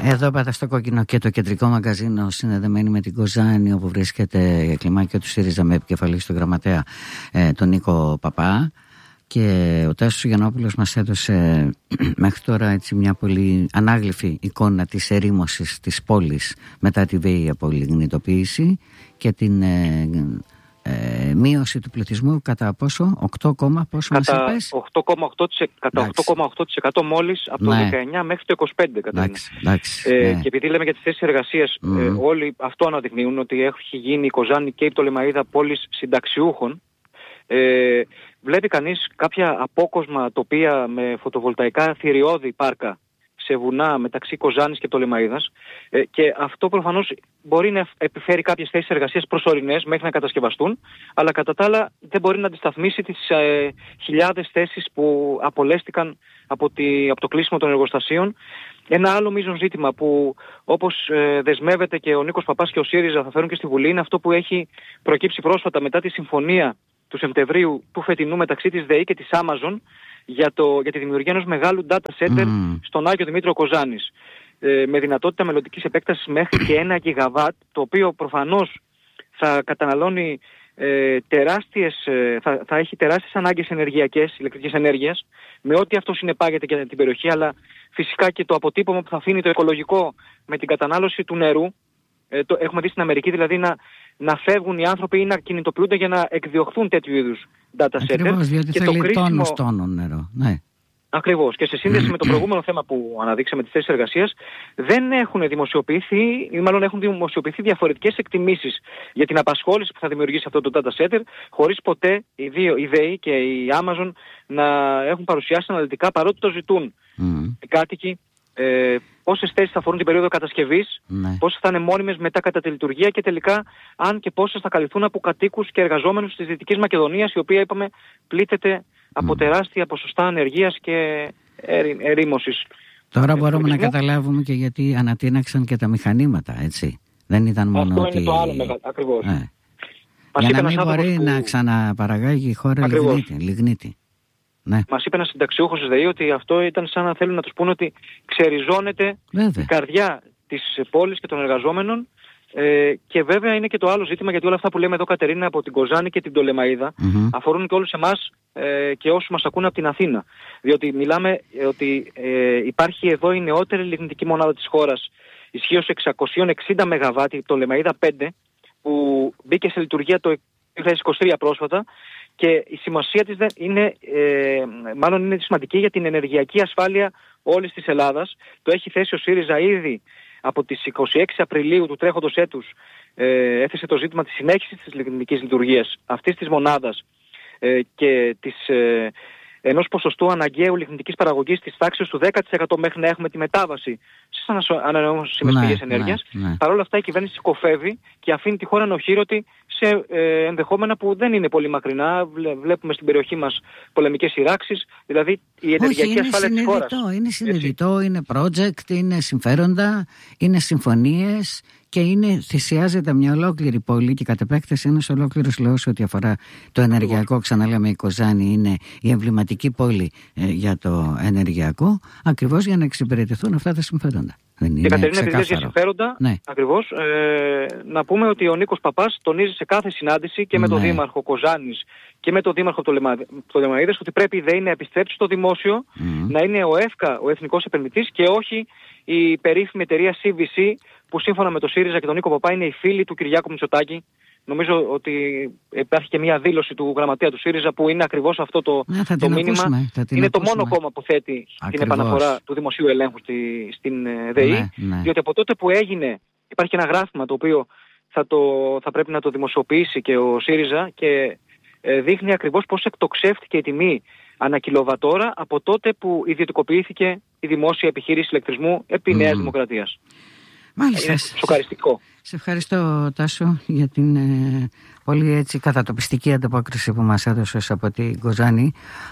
Εδώ πάτα στο Κόκκινο και το κεντρικό μαγκαζίνο, συνδεδεμένοι με την Κοζάνη, όπου βρίσκεται κλιμάκιο του ΣΥΡΙΖΑ με επικεφαλή στον γραμματέα τον Νίκο Παπά. Και ο Τάσος Γιαννόπουλος μας έδωσε μέχρι τώρα έτσι μια πολύ ανάγλυφη εικόνα της ερήμωσης της πόλης μετά τη βίαιη απολιγνητοποίηση και την μείωση του πληθυσμού κατά πόσο, 8,8% μόλις από το 19 μέχρι το 25. Και επειδή λέμε για τις θέσεις εργασίας, όλοι αυτό αναδεικνύουν ότι έχει γίνει η Κοζάνη και η Πτολεμαΐδα πόλης συνταξιούχων. Βλέπει κανείς κάποια απόκοσμα τοπία με φωτοβολταϊκά θηριώδη πάρκα σε βουνά μεταξύ Κοζάνης και Πτολεμαΐδας, και αυτό προφανώς μπορεί να επιφέρει κάποιες θέσεις εργασίας προσωρινές μέχρι να κατασκευαστούν, αλλά κατά τα άλλα δεν μπορεί να αντισταθμίσει τις χιλιάδες θέσεις που απολέστηκαν από το κλείσιμο των εργοστασίων. Ένα άλλο μείζον ζήτημα που, όπως δεσμεύεται και ο Νίκος Παπάς και ο ΣΥΡΙΖΑ θα φέρουν και στη Βουλή, είναι αυτό που έχει προκύψει πρόσφατα μετά τη συμφωνία του Σεπτεμβρίου του φετινού μεταξύ της ΔΕΗ και της Amazon για τη δημιουργία ενός μεγάλου data center στον Άγιο Δημήτριο Κοζάνης, με δυνατότητα μελλοντικής επέκτασης μέχρι και 1 GW, το οποίο προφανώς θα καταναλώνει θα έχει τεράστιες ανάγκες ενεργειακές, ηλεκτρικής ενέργειας, με ό,τι αυτό συνεπάγεται για την περιοχή, αλλά φυσικά και το αποτύπωμα που θα αφήνει το οικολογικό με την κατανάλωση του νερού. Έχουμε δει στην Αμερική δηλαδή να φεύγουν οι άνθρωποι ή να κινητοποιούνται για να εκδιωχθούν τέτοιου είδους data center. Ακριβώς, διότι και θέλει τόνους νερό. Ναι. Ακριβώς. Και σε σύνδεση με το προηγούμενο θέμα που αναδείξαμε, τις θέσεις εργασίας, δεν έχουν δημοσιοποιηθεί, ή μάλλον έχουν δημοσιοποιηθεί διαφορετικές εκτιμήσεις για την απασχόληση που θα δημιουργήσει αυτό το data center, χωρίς ποτέ η ΔΕΗ και η Amazon να έχουν παρουσιάσει αναλυτικά, παρότι το ζητούν οι κάτοικοι, πόσες θέσεις θα αφορούν την περίοδο κατασκευής, πόσες θα είναι μόνιμες μετά κατά τη λειτουργία και τελικά αν και πόσες θα καλυφθούν από κατοίκους και εργαζόμενους της Δυτικής Μακεδονίας, η οποία, είπαμε, πλήττεται από τεράστια ποσοστά ανεργίας και ερήμωσης. Τώρα μπορούμε να καταλάβουμε και γιατί ανατείναξαν και τα μηχανήματα, έτσι. Δεν ήταν μόνο αυτό είναι το άλλο μεγάλο, ακριβώς. Για να μην μπορεί να ξαναπαραγάγει η χώρα λιγνίτη. Ναι. Μας είπε ένας συνταξιούχος της ΔΕΗ ότι αυτό ήταν σαν να θέλουν να τους πούνε ότι ξεριζώνεται η καρδιά της πόλης και των εργαζόμενων. Και βέβαια είναι και το άλλο ζήτημα, γιατί όλα αυτά που λέμε εδώ, Κατερίνα, από την Κοζάνη και την Πτολεμαΐδα αφορούν και όλους εμάς και όσους μας ακούνε από την Αθήνα. Διότι μιλάμε ότι υπάρχει εδώ η νεότερη λιγνητική μονάδα της χώρας, ισχύως 660 ΜΒ, η Πτολεμαΐδα 5, που μπήκε σε λειτουργία το 2023 πρόσφατα. Και η σημασία της είναι σημαντική για την ενεργειακή ασφάλεια όλης της Ελλάδας. Το έχει θέσει ο ΣΥΡΙΖΑ ήδη από τις 26 Απριλίου του τρέχοντος έτους. Έθεσε το ζήτημα της συνέχισης της λιγνητικής λειτουργίας αυτής της μονάδας και ενός ποσοστού αναγκαίου λιγνητικής παραγωγής της τάξης του 10% μέχρι να έχουμε τη μετάβαση στις ανανεώσιμες πηγές ενέργειας. Παρ' όλα αυτά η κυβέρνηση κοφεύει και αφήνει τη χώρα νοχήρωτη σε ενδεχόμενα που δεν είναι πολύ μακρινά. Βλέπουμε στην περιοχή μας πολεμικές σειράξεις, δηλαδή η ενεργειακή ασφάλεια της χώρας. Είναι συνειδητό, είναι project, είναι συμφέροντα, είναι συμφωνίες και θυσιάζεται μια ολόκληρη πόλη και κατ' επέκταση ένας ολόκληρος λαός ό,τι αφορά το ενεργειακό. Ξαναλέμε, η Κοζάνη είναι η εμβληματική πόλη για το ενεργειακό, ακριβώς για να εξυπηρετηθούν αυτά τα συμφέροντα. Και Κατερίνα, επειδή για συμφέροντα, ακριβώς, να πούμε ότι ο Νίκος Παπάς τονίζει σε κάθε συνάντηση και με τον Δήμαρχο Κοζάνης και με τον Δήμαρχο Πτολεμαΐδας ότι πρέπει η ΔΕΗ να επιστρέψει στο δημόσιο, να είναι ο ΕΦΚΑ ο εθνικός επενδυτής και όχι η περίφημη εταιρεία CVC, που σύμφωνα με τον ΣΥΡΙΖΑ και τον Νίκο Παπά είναι η φίλη του Κυριάκου Μητσοτάκη. Νομίζω ότι υπάρχει και μια δήλωση του γραμματέα του ΣΥΡΙΖΑ που είναι ακριβώς αυτό το μήνυμα. Είναι το μόνο κόμμα που θέτει την επαναφορά του δημοσίου ελέγχου στην ΔΕΗ. Διότι από τότε που έγινε, υπάρχει ένα γράφημα το οποίο θα πρέπει να το δημοσιοποιήσει και ο ΣΥΡΙΖΑ και δείχνει ακριβώς πώς εκτοξεύτηκε η τιμή ανά κιλοβατόρα από τότε που ιδιωτικοποιήθηκε η δημόσια επιχείρηση ηλεκτρισμού επί Νέας Δημοκρατίας. Μάλιστα. Είναι σοκαριστικό. Σε ευχαριστώ, Τάσο, για την πολύ έτσι κατατοπιστική ανταπόκριση που μας έδωσες από την Κοζάνη,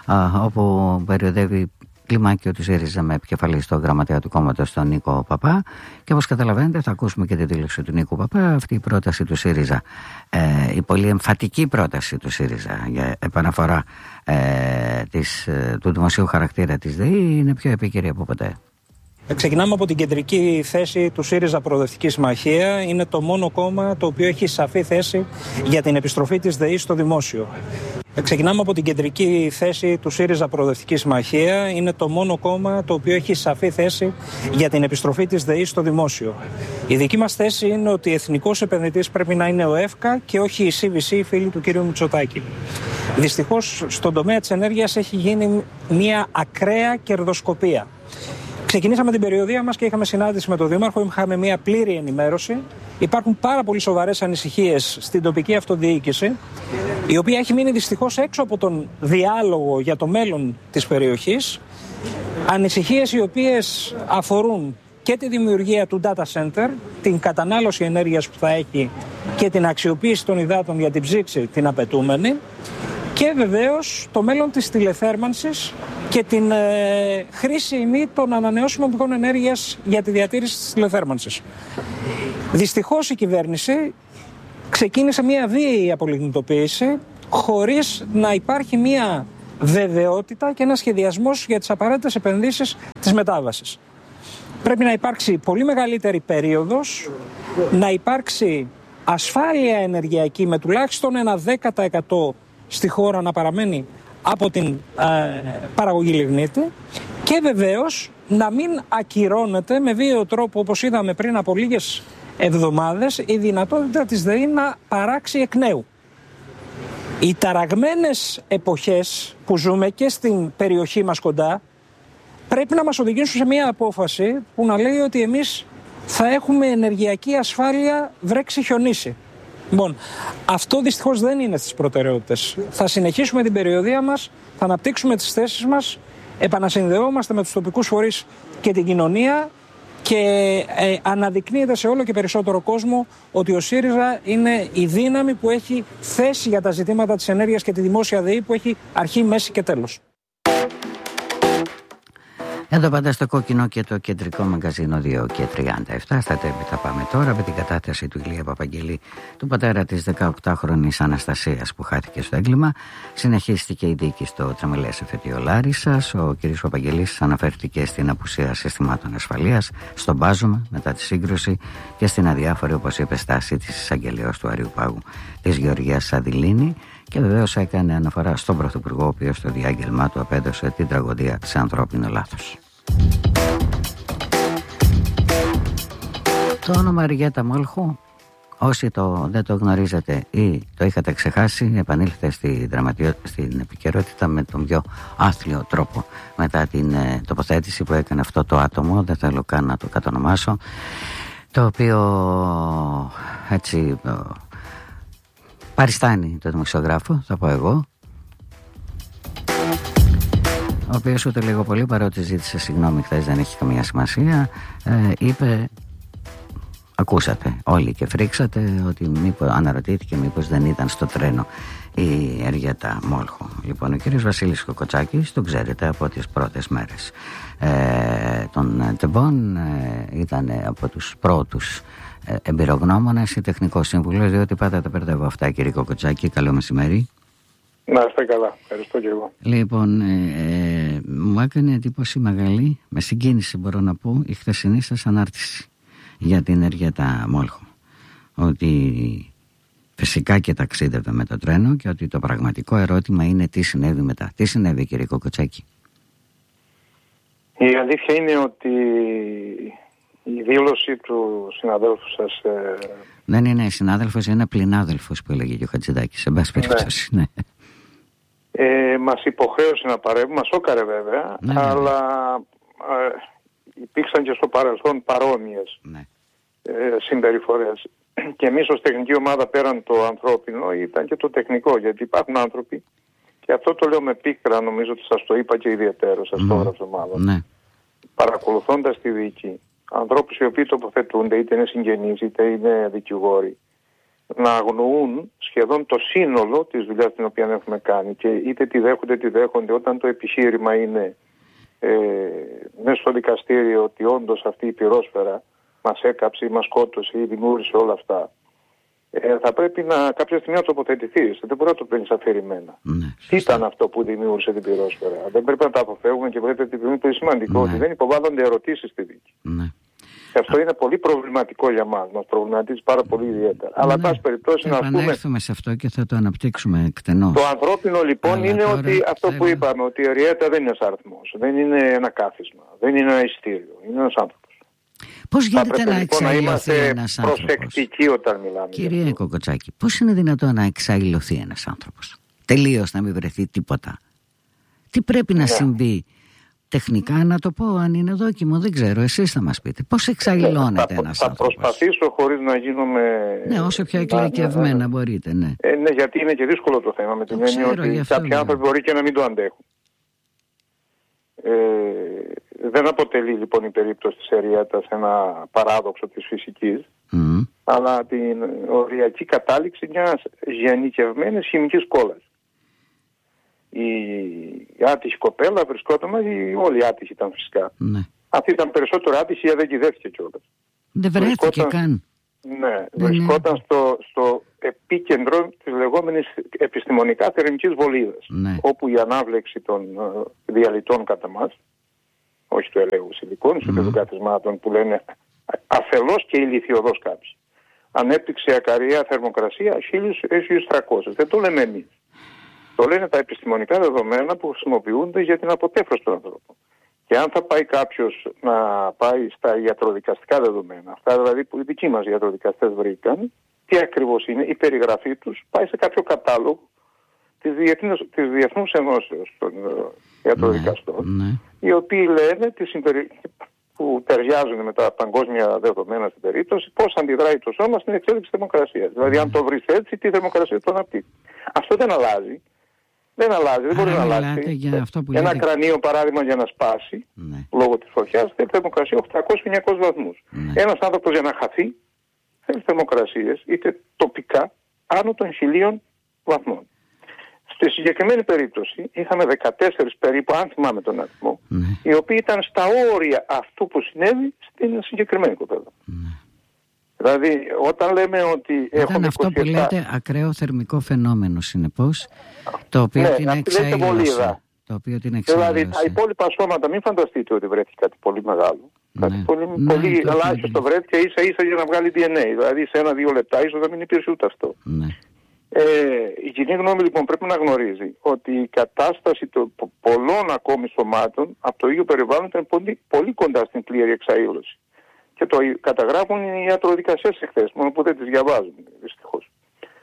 όπου περιοδεύει κλιμάκιο του ΣΥΡΙΖΑ με επικεφαλή στο γραμματέα του κόμματος τον Νίκο Παπά. Και όπως καταλαβαίνετε θα ακούσουμε και τη δήλωση του Νίκου Παπά. Αυτή η πρόταση του ΣΥΡΙΖΑ, η πολύ εμφατική πρόταση του ΣΥΡΙΖΑ για επαναφορά του δημοσίου χαρακτήρα της ΔΕΗ, είναι πιο επίκαιρη από ποτέ. Ξεκινάμε από την κεντρική θέση του ΣΥΡΙΖΑ Προοδευτική Συμμαχία. Είναι το μόνο κόμμα το οποίο έχει σαφή θέση για την επιστροφή της ΔΕΗ στο δημόσιο. Ξεκινάμε από την κεντρική θέση του ΣΥΡΙΖΑ Προοδευτική Συμμαχία. Είναι το μόνο κόμμα το οποίο έχει σαφή θέση για την επιστροφή της ΔΕΗ στο δημόσιο. Η δική μας θέση είναι ότι εθνικός επενδυτής πρέπει να είναι ο ΕΦΚΑ και όχι η CVC, οι φίλοι του κ. Μητσοτάκη. Δυστυχώς στον τομέα της ενέργειας έχει γίνει μια ακραία κερδοσκοπία. Ξεκινήσαμε την περιοδεία μας και είχαμε συνάντηση με τον Δήμαρχο, είχαμε μια πλήρη ενημέρωση. Υπάρχουν πάρα πολύ σοβαρές ανησυχίες στην τοπική αυτοδιοίκηση, η οποία έχει μείνει δυστυχώς έξω από τον διάλογο για το μέλλον της περιοχής. Ανησυχίες οι οποίες αφορούν και τη δημιουργία του data center, την κατανάλωση ενέργειας που θα έχει και την αξιοποίηση των υδάτων για την ψήξη την απαιτούμενη, και βεβαίως το μέλλον της τηλεθέρμανσης και την χρήση ημί των ανανεώσιμων πηγών ενέργειας για τη διατήρηση της τηλεθέρμανσης. Δυστυχώς η κυβέρνηση ξεκίνησε μια βίαιη απολιγνητοποίηση χωρίς να υπάρχει μια βεβαιότητα και ένα σχεδιασμός για τις απαραίτητες επενδύσεις της μετάβασης. Πρέπει να υπάρξει πολύ μεγαλύτερη περίοδος, να υπάρξει ασφάλεια ενεργειακή με τουλάχιστον ένα 10% στη χώρα να παραμένει από την παραγωγή λιγνίτη, και βεβαίως να μην ακυρώνεται με βίαιο τρόπο, όπως είδαμε πριν από λίγες εβδομάδες, η δυνατότητα της ΔΕΗ να παράξει εκ νέου. Οι ταραγμένες εποχές που ζούμε και στην περιοχή μας κοντά πρέπει να μας οδηγήσουν σε μια απόφαση που να λέει ότι εμείς θα έχουμε ενεργειακή ασφάλεια βρέξει χιονίσει. Λοιπόν, αυτό δυστυχώς δεν είναι στις προτεραιότητες. Θα συνεχίσουμε την περιοδεία μας, θα αναπτύξουμε τις θέσεις μας, επανασυνδεόμαστε με τους τοπικούς φορείς και την κοινωνία και αναδεικνύεται σε όλο και περισσότερο κόσμο ότι ο ΣΥΡΙΖΑ είναι η δύναμη που έχει θέση για τα ζητήματα της ενέργειας και τη δημόσια ΔΕΗ που έχει αρχή, μέση και τέλος. Εδώ πάντα στο κόκκινο και το κεντρικό μαγκαζίνο 2:37. Στα τέμπη θα πάμε τώρα με την κατάθεση του Ηλία Παπαγγελή, του πατέρα της 18χρονης Αναστασίας που χάθηκε στο έγκλημα. Συνεχίστηκε η δίκη στο Τρεμελές Εφετείο Λάρισσας. Ο κ. Παπαγγελής αναφέρθηκε στην απουσία συστημάτων ασφαλείας, στον μπάζωμα μετά τη σύγκρουση και στην αδιάφορη, όπως είπε, στάση της εισαγγελέως του Αριουπάγου, της Γεωργίας Σαντιλίνη. Και βεβαίως έκανε αναφορά στον Πρωθυπουργό, ο οποίος στο διάγγελμά του απέδωσε την τραγωδία σε ανθρώπινο λάθος. Το όνομα Αργέτα Μόλχου, όσοι δεν το γνωρίζετε ή το είχατε ξεχάσει, επανήλθε στην επικαιρότητα με τον πιο άθλιο τρόπο μετά την τοποθέτηση που έκανε αυτό το άτομο, δεν θέλω καν να το κατονομάσω, το οποίο έτσι παριστάνει τον δημοσιογράφο, θα πω εγώ, ο οποίος ούτε λίγο πολύ, παρότι ζήτησε συγγνώμη χθες, δεν έχει καμία σημασία, είπε, ακούσατε όλοι και φρίξατε, ότι αναρωτήθηκε μήπως δεν ήταν στο τρένο η Αργέτα Μόλχου. Λοιπόν, ο κύριος Βασίλης Κοκοτσάκης, τον ξέρετε από τις πρώτες μέρες των τεμπών, ήταν από τους πρώτους εμπειρογνώμονας ή τεχνικός σύμβουλος, διότι πάντα τα μπερδεύω αυτά, κύριε Κοκοτσάκη. Καλό μεσημέρι. Να είστε καλά, ευχαριστώ και εγώ. Λοιπόν, μου έκανε εντύπωση μεγάλη, με συγκίνηση μπορώ να πω, η χθεσινή σας ανάρτηση για την Αργέτα Μόλχου. Ότι φυσικά και ταξίδευε με το τρένο και ότι το πραγματικό ερώτημα είναι τι συνέβη μετά. Τι συνέβη, κύριε Κοκοτσάκη? Η αλήθεια είναι ότι η δήλωση του συναδέλφου σας... Δεν είναι συνάδελφος, είναι πληνάδελφος που έλεγε και ο Χατζηδάκης, σε πάση περιπτώσει. Ναι. Μας υποχρέωσε να παρεύουμε, μας σόκαρε βέβαια, αλλά υπήρξαν και στο παρελθόν παρόμοιες συμπεριφορές. Και εμείς ως τεχνική ομάδα, πέραν το ανθρώπινο, ήταν και το τεχνικό, γιατί υπάρχουν άνθρωποι, και αυτό το λέω με πίκρα, νομίζω ότι σας το είπα και ιδιαίτερο, σας το έγραψα μάλλον, παρακολουθώντας τη δίκη, ανθρώπους οι οποίοι τοποθετούνται, είτε είναι συγγενείς είτε είναι δικηγόροι, να αγνοούν σχεδόν το σύνολο της δουλειάς την οποία έχουμε κάνει, και είτε τη δέχονται όταν το επιχείρημα είναι μέσα στο δικαστήριο ότι όντως αυτή η πυρόσφαιρα μας έκαψε ή μας σκότωσε ή δημιούργησε όλα αυτά. θα πρέπει κάποια στιγμή να τοποθετηθείς. Δεν μπορεί να το παίρνεις αφηρημένα. Τι ήταν αυτό που δημιούργησε την πυρόσφαιρα? Δεν πρέπει να τα αποφεύγουμε και πρέπει να την το σημαντικό ότι δεν υποβάλλονται ερωτήσεις στη δίκη. Και αυτό είναι πολύ προβληματικό για μας. Μας προβληματίζει πάρα πολύ ιδιαίτερα. Αλλά εν πάση περιπτώσει να πούμε. Θα επανέλθουμε σε αυτό και θα το αναπτύξουμε εκτενώς. Το ανθρώπινο λοιπόν είναι ότι αυτό που είπαμε, ότι η Ριέτα δεν είναι ένας αριθμός, δεν είναι ένα κάθισμα, δεν είναι ένα ειστήριο, είναι ένας άνθρωπος. Πώς γίνεται να εξαϊλωθεί ένας άνθρωπος? Προσεκτικοί όταν μιλάμε. Κύριε Κοκοτσάκη, πώς είναι δυνατόν να εξαϊλωθεί ένας άνθρωπος? Τελείως να μην βρεθεί τίποτα. Τι πρέπει να συμβεί? Τεχνικά να το πω, αν είναι δόκιμο, δεν ξέρω, εσείς θα μας πείτε. Πώς εξαϊλώνεται ένας άνθρωπος? Θα προσπαθήσω χωρίς να γίνουμε... Ναι, όσο πιο εκλεκευμένα μπορείτε, ναι. Ναι, γιατί είναι και δύσκολο το θέμα, με την έννοια ότι κάποιοι άνθρωποι μπορεί και να μην το αντέχουν. Δεν αποτελεί λοιπόν η περίπτωση της Ριέτας ένα παράδοξο της φυσικής, αλλά την οριακή κατάληξη μιας γενικευμένης χημικής κόλλας. Η άτυχη κοπέλα βρισκόταν μαζί, όλοι οι άτυχοι ήταν φυσικά. Αυτή ήταν περισσότερο άτυχη γιατί δεν κυδεύτηκε κιόλας. Δεν βρέθηκε καν. Ναι, βρισκόταν στο επίκεντρο της λεγόμενης επιστημονικά θερμικής βολίδας, όπου η ανάβλεξη των διαλυτών κατά μας, όχι του ελαίου υλικών, των καθισμάτων που λένε αφελώς και ηλιθιωδώς κάποιοι, ανέπτυξε ακαριά θερμοκρασία 1300. Δεν το λέμε εμείς. Το λένε τα επιστημονικά δεδομένα που χρησιμοποιούνται για την αποτέφρωση των ανθρώπων. Και αν θα πάει κάποιος να πάει στα ιατροδικαστικά δεδομένα, αυτά δηλαδή που οι δικοί μας ιατροδικαστές βρήκαν, τι ακριβώς είναι, η περιγραφή τους πάει σε κάποιο κατάλογο της Διεθνούς Ενώσεως των Ιατροδικαστών, οι οποίοι λένε που ταιριάζουν με τα παγκόσμια δεδομένα στην περίπτωση, πώς αντιδράει το σώμα στην εξέλιξη της θερμοκρασίας. Δηλαδή αν το βρεις έτσι, τι θερμοκρασία το αναπτύσσει. Αυτό δεν αλλάζει. Δεν μπορεί να αλλάξει. Ένα κρανίο παράδειγμα για να σπάσει λόγω της φωτιάς θέλει θερμοκρασία 800-900 βαθμούς. Ένας άνθρωπος για να χαθεί θέλει θερμοκρασίες είτε τοπικά άνω των 1000 βαθμών. Στη συγκεκριμένη περίπτωση είχαμε 14 περίπου, αν θυμάμαι τον αριθμό, οι οποίοι ήταν στα όρια αυτού που συνέβη στην συγκεκριμένη κοπέλα. Δηλαδή, όταν λέμε ότι έχουμε αυτό 27... που λέτε ακραίο θερμικό φαινόμενο, συνεπώς, το οποίο την εξαήλωσε. Δηλαδή, τα υπόλοιπα σώματα, μην φανταστείτε ότι βρέθηκε κάτι πολύ μεγάλο. Κάτι πολύ ελάχιστο βρέθηκε ίσα-ίσα για να βγάλει DNA. Δηλαδή, σε 1-2 λεπτά ίσως να μην υπήρχε ούτε αυτό. Η κοινή γνώμη λοιπόν πρέπει να γνωρίζει ότι η κατάσταση των πολλών ακόμη σωμάτων από το ίδιο περιβάλλον ήταν πολύ κοντά στην πλήρη εξαήλωση. Και το καταγράφουν οι ιατροδικαστές εχθές, μόνο που δεν τις διαβάζουν, δυστυχώς.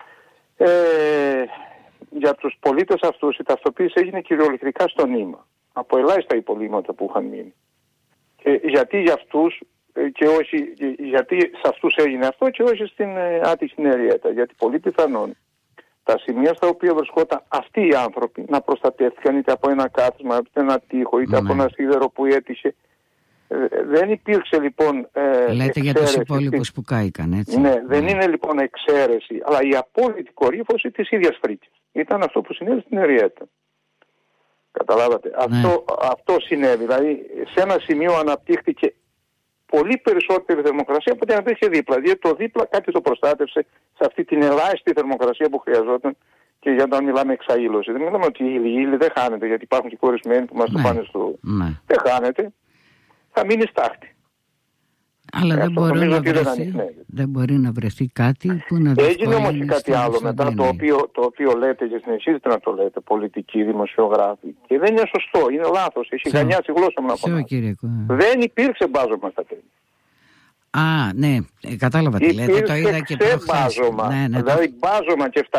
Για τους πολίτες αυτούς η ταυτοποίηση έγινε κυριολεκτικά στο νήμα, από ελάχιστα υπολείμματα που είχαν μείνει. Και γιατί για αυτούς και όχι, γιατί σε αυτούς έγινε αυτό και όχι στην άτυχη Ριέτα? Γιατί πολύ πιθανόν τα σημεία στα οποία βρισκόταν αυτοί οι άνθρωποι να προστατεύτηκαν είτε από ένα κάθισμα, είτε ένα τοίχο, είτε από ένα σίδερο που έτυχε. Δεν υπήρξε λοιπόν λέτε για τους υπόλοιπους που κάηκαν, έτσι. Ναι, δεν είναι λοιπόν εξαίρεση, αλλά η απόλυτη κορύφωση της ίδιας φρίκης. Ήταν αυτό που συνέβη στην Ριέτα. Καταλάβατε. Αυτό συνέβη. Δηλαδή σε ένα σημείο αναπτύχθηκε πολύ περισσότερη θερμοκρασία από την αντίστοιχη δίπλα. Δηλαδή το δίπλα κάτι το προστάτευσε σε αυτή την ελάχιστη θερμοκρασία που χρειαζόταν και για να μιλάμε εξαήλωση. Δεν μιλάμε ότι η ύλη δεν χάνεται, γιατί υπάρχουν και κορισμένοι που μας το πάνε στο... Δεν χάνεται. Θα μείνει στάχτη. Αλλά δεν μπορεί να βρεθεί κάτι που να διευκολύνει. Έγινε όμως και κάτι άλλο μετά, το οποίο λέτε και συνεχίζετε να το λέτε, πολιτικοί, δημοσιογράφοι. Και δεν είναι σωστό, είναι λάθος. Έχει γανιάσει η γλώσσα μου να πω. Δεν υπήρξε μπάζωμα στα τέλη. Α, ναι, κατάλαβα τι λέτε. Το είδα και μπάζωμα. Δηλαδή μπάζωμα και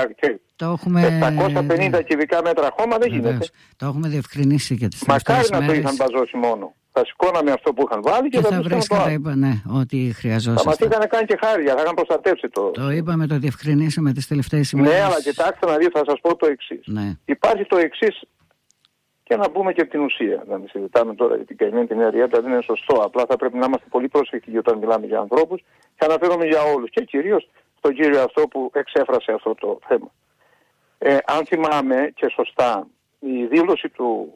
750 κυβικά μέτρα χώμα δεν γίνεται. Το έχουμε διευκρινίσει και τις τελευταίες μέρες. Μακάρι να το είχαν μπαζώσει μόνο. Θα σηκώναμε αυτό που είχαν βάλει και θα βρίσκατε, ότι χρειαζόταν. Θα μας είχαν κάνει και χάρια, θα είχαν προστατεύσει το. Το είπαμε, το διευκρινίσαμε τις τελευταίες ημέρες. Ναι, αλλά κοιτάξτε να δείτε, θα σας πω το εξής. Υπάρχει το εξής, και να πούμε και την ουσία. Να μην συζητάμε τώρα για την καημένη την Ριέτα, δεν είναι σωστό. Απλά θα πρέπει να είμαστε πολύ προσεκτικοί όταν μιλάμε για ανθρώπους και αναφέρομαι για όλους. Και κυρίως στον κύριο αυτό που εξέφρασε αυτό το θέμα. Αν θυμάμαι και σωστά, η δήλωση του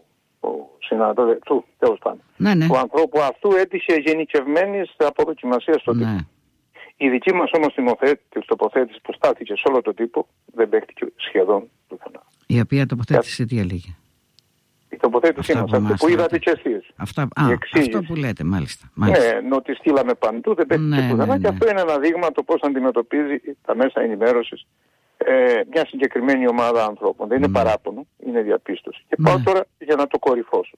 του ανθρώπου αυτού έτυχε γενικευμένης αποδοκιμασίας στο τύπο. Η δική μας όμως τοποθέτηση που στάθηκε σε όλο τον τύπο δεν παίχτηκε σχεδόν πουθενά. Η οποία τοποθέτηση τι έλεγε? Η τοποθέτησή μας, αυτή που είδατε και εσείς. Αυτό που λέτε, μάλιστα. Ναι, ότι στείλαμε παντού, δεν παίχτηκε πουθενά και αυτό είναι ένα δείγμα το πώς αντιμετωπίζει τα μέσα ενημέρωσης μια συγκεκριμένη ομάδα ανθρώπων. Δεν είναι παράπονο, είναι διαπίστωση. Και πάω τώρα για να το κορυφώσω.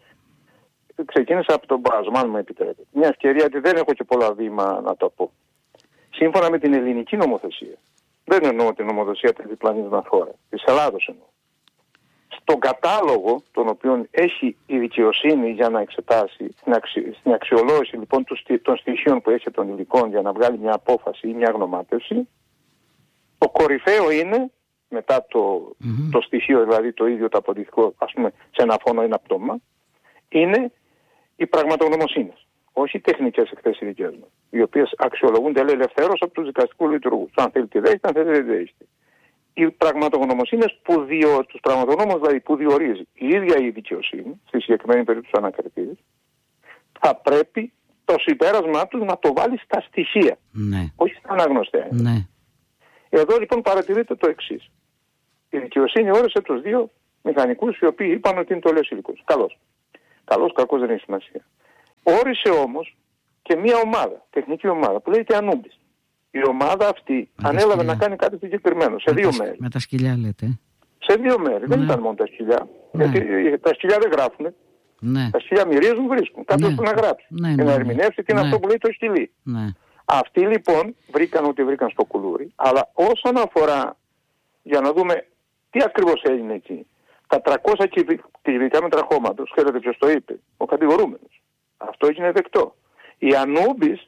Ξεκίνησα από τον Μπάζμα, αν μου επιτρέπετε. Μια ευκαιρία ότι δεν έχω και πολλά βήμα να το πω. Σύμφωνα με την ελληνική νομοθεσία, δεν εννοώ την νομοθεσία της διπλανής μας χώρας, της Ελλάδος εννοώ. Στον κατάλογο τον οποίο έχει η δικαιοσύνη για να εξετάσει, στην αξιολόγηση λοιπόν των στοιχείων που έχει των υλικών για να βγάλει μια απόφαση ή μια γνωμάτευση, το κορυφαίο είναι, μετά το στοιχείο, δηλαδή το ίδιο το αποδεικτικό, ας πούμε σε ένα φόνο ή ένα πτώμα, είναι οι πραγματογνωμοσύνες. Όχι οι τεχνικές εκθέσεις δικές μας, οι οποίες αξιολογούνται ελευθέρως από τους δικαστικούς λειτουργούς. Αν θέλει τη δέχεται, αν θέλει δεν δέχεται. Οι πραγματογνωμοσύνες τους πραγματογνώμους δηλαδή που διορίζει η ίδια η δικαιοσύνη, στη συγκεκριμένη περίπτωση ανακριτής, θα πρέπει το συμπέρασμά τους να το βάλει στα στοιχεία, όχι στα αναγνωστέα. Εδώ λοιπόν παρατηρείτε το εξής. Η δικαιοσύνη όρισε τους δύο μηχανικούς οι οποίοι είπαν ότι είναι το λες υλικός. Καλός, κακός δεν έχει σημασία. Όρισε όμως και μια ομάδα, τεχνική ομάδα που λέγεται Ανούμπης. Η ομάδα αυτή ανέλαβε να κάνει κάτι συγκεκριμένο σε δύο μέρη. Με τα σκυλιά λέτε. Σε δύο μέρη. Δεν ήταν μόνο τα σκυλιά. Γιατί τα σκυλιά δεν γράφουν. Τα σκυλιά μυρίζουν, βρίσκουν. Κάποιος που να γράψει. Και να ερμηνεύσει τι είναι αυτό που λέει το σκυλί. Αυτοί λοιπόν βρήκαν ό,τι βρήκαν στο κουλούρι. Αλλά όσον αφορά, για να δούμε τι ακριβώς έγινε εκεί, τα 300 κυβικά μέτρα χώματος, ξέρετε ποιος το είπε? Ο κατηγορούμενος. Αυτό έγινε δεκτό. Η Ανούμπης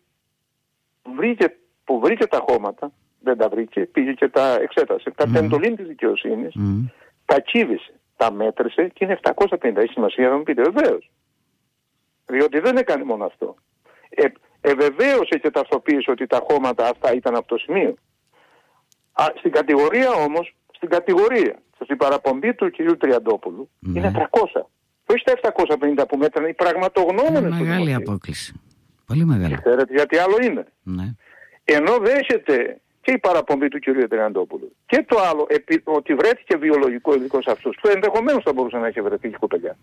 που βρήκε τα χώματα, δεν τα βρήκε, πήγε και τα εξέτασε. Τα εντολή της δικαιοσύνης, τα κύβησε, τα μέτρησε και είναι 750. Έχει σημασία να μου πείτε, βεβαίως. Διότι δεν έκανε μόνο αυτό. Βεβαίωσε και ταυτοποίησε ότι τα χώματα αυτά ήταν από το σημείο. Στην κατηγορία όμως, στην παραπομπή του κυρίου Τριαντόπουλου, είναι 300. Όχι τα 750 που μέτρανε οι πραγματογνώμενες. Μεγάλη απόκληση. Πολύ μεγάλη. Ξέρετε γιατί άλλο είναι? Ενώ δέχεται και η παραπομπή του κυρίου Τριαντόπουλου και το άλλο ότι βρέθηκε βιολογικό υλικό σε αυτούς, που ενδεχομένως θα μπορούσε να έχει βρεθεί και κοπελιά.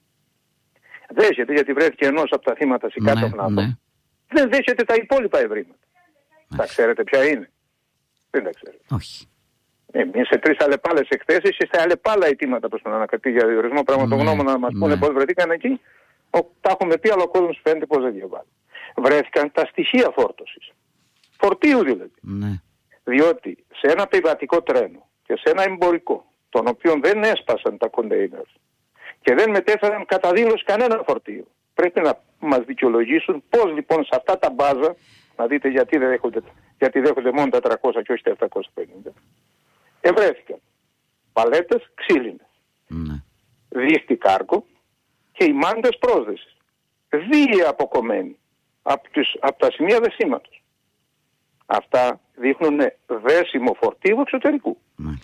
Δέχεται γιατί βρέθηκε ενός από τα θύματα συγκάτω Δεν δέχεται τα υπόλοιπα ευρήματα. Τα ξέρετε ποια είναι? Δεν τα ξέρετε. Όχι. Εμείς σε 3 αλλεπάλες εκθέσεις και σε αλλεπάλα αιτήματα προς τον ανακριτή για διορισμό πραγματογνώμων να μας πούνε πώς βρεθήκαν εκεί, τα έχουμε πει, αλλά ο κόσμος φαίνεται πως δεν διαβάζει. Βρέθηκαν τα στοιχεία φόρτωσης. Φορτίου δηλαδή. Διότι σε ένα επιβατικό τρένο και σε ένα εμπορικό, τον οποίο δεν έσπασαν τα κοντέινερ και δεν μετέφεραν κατά δήλωση κανένα φορτίο, πρέπει να μας δικαιολογήσουν πώς λοιπόν σε αυτά τα μπάζα, να δείτε γιατί δέχονται μόνο τα 300 και όχι τα 750, ευρέθηκαν παλέτες ξύλινες, δίχτυ κάρκο και οι μάντες πρόσδεσης, δύο αποκομμένοι από τα σημεία δεσίματος. Αυτά δείχνουν δέσιμο φορτίου εξωτερικού.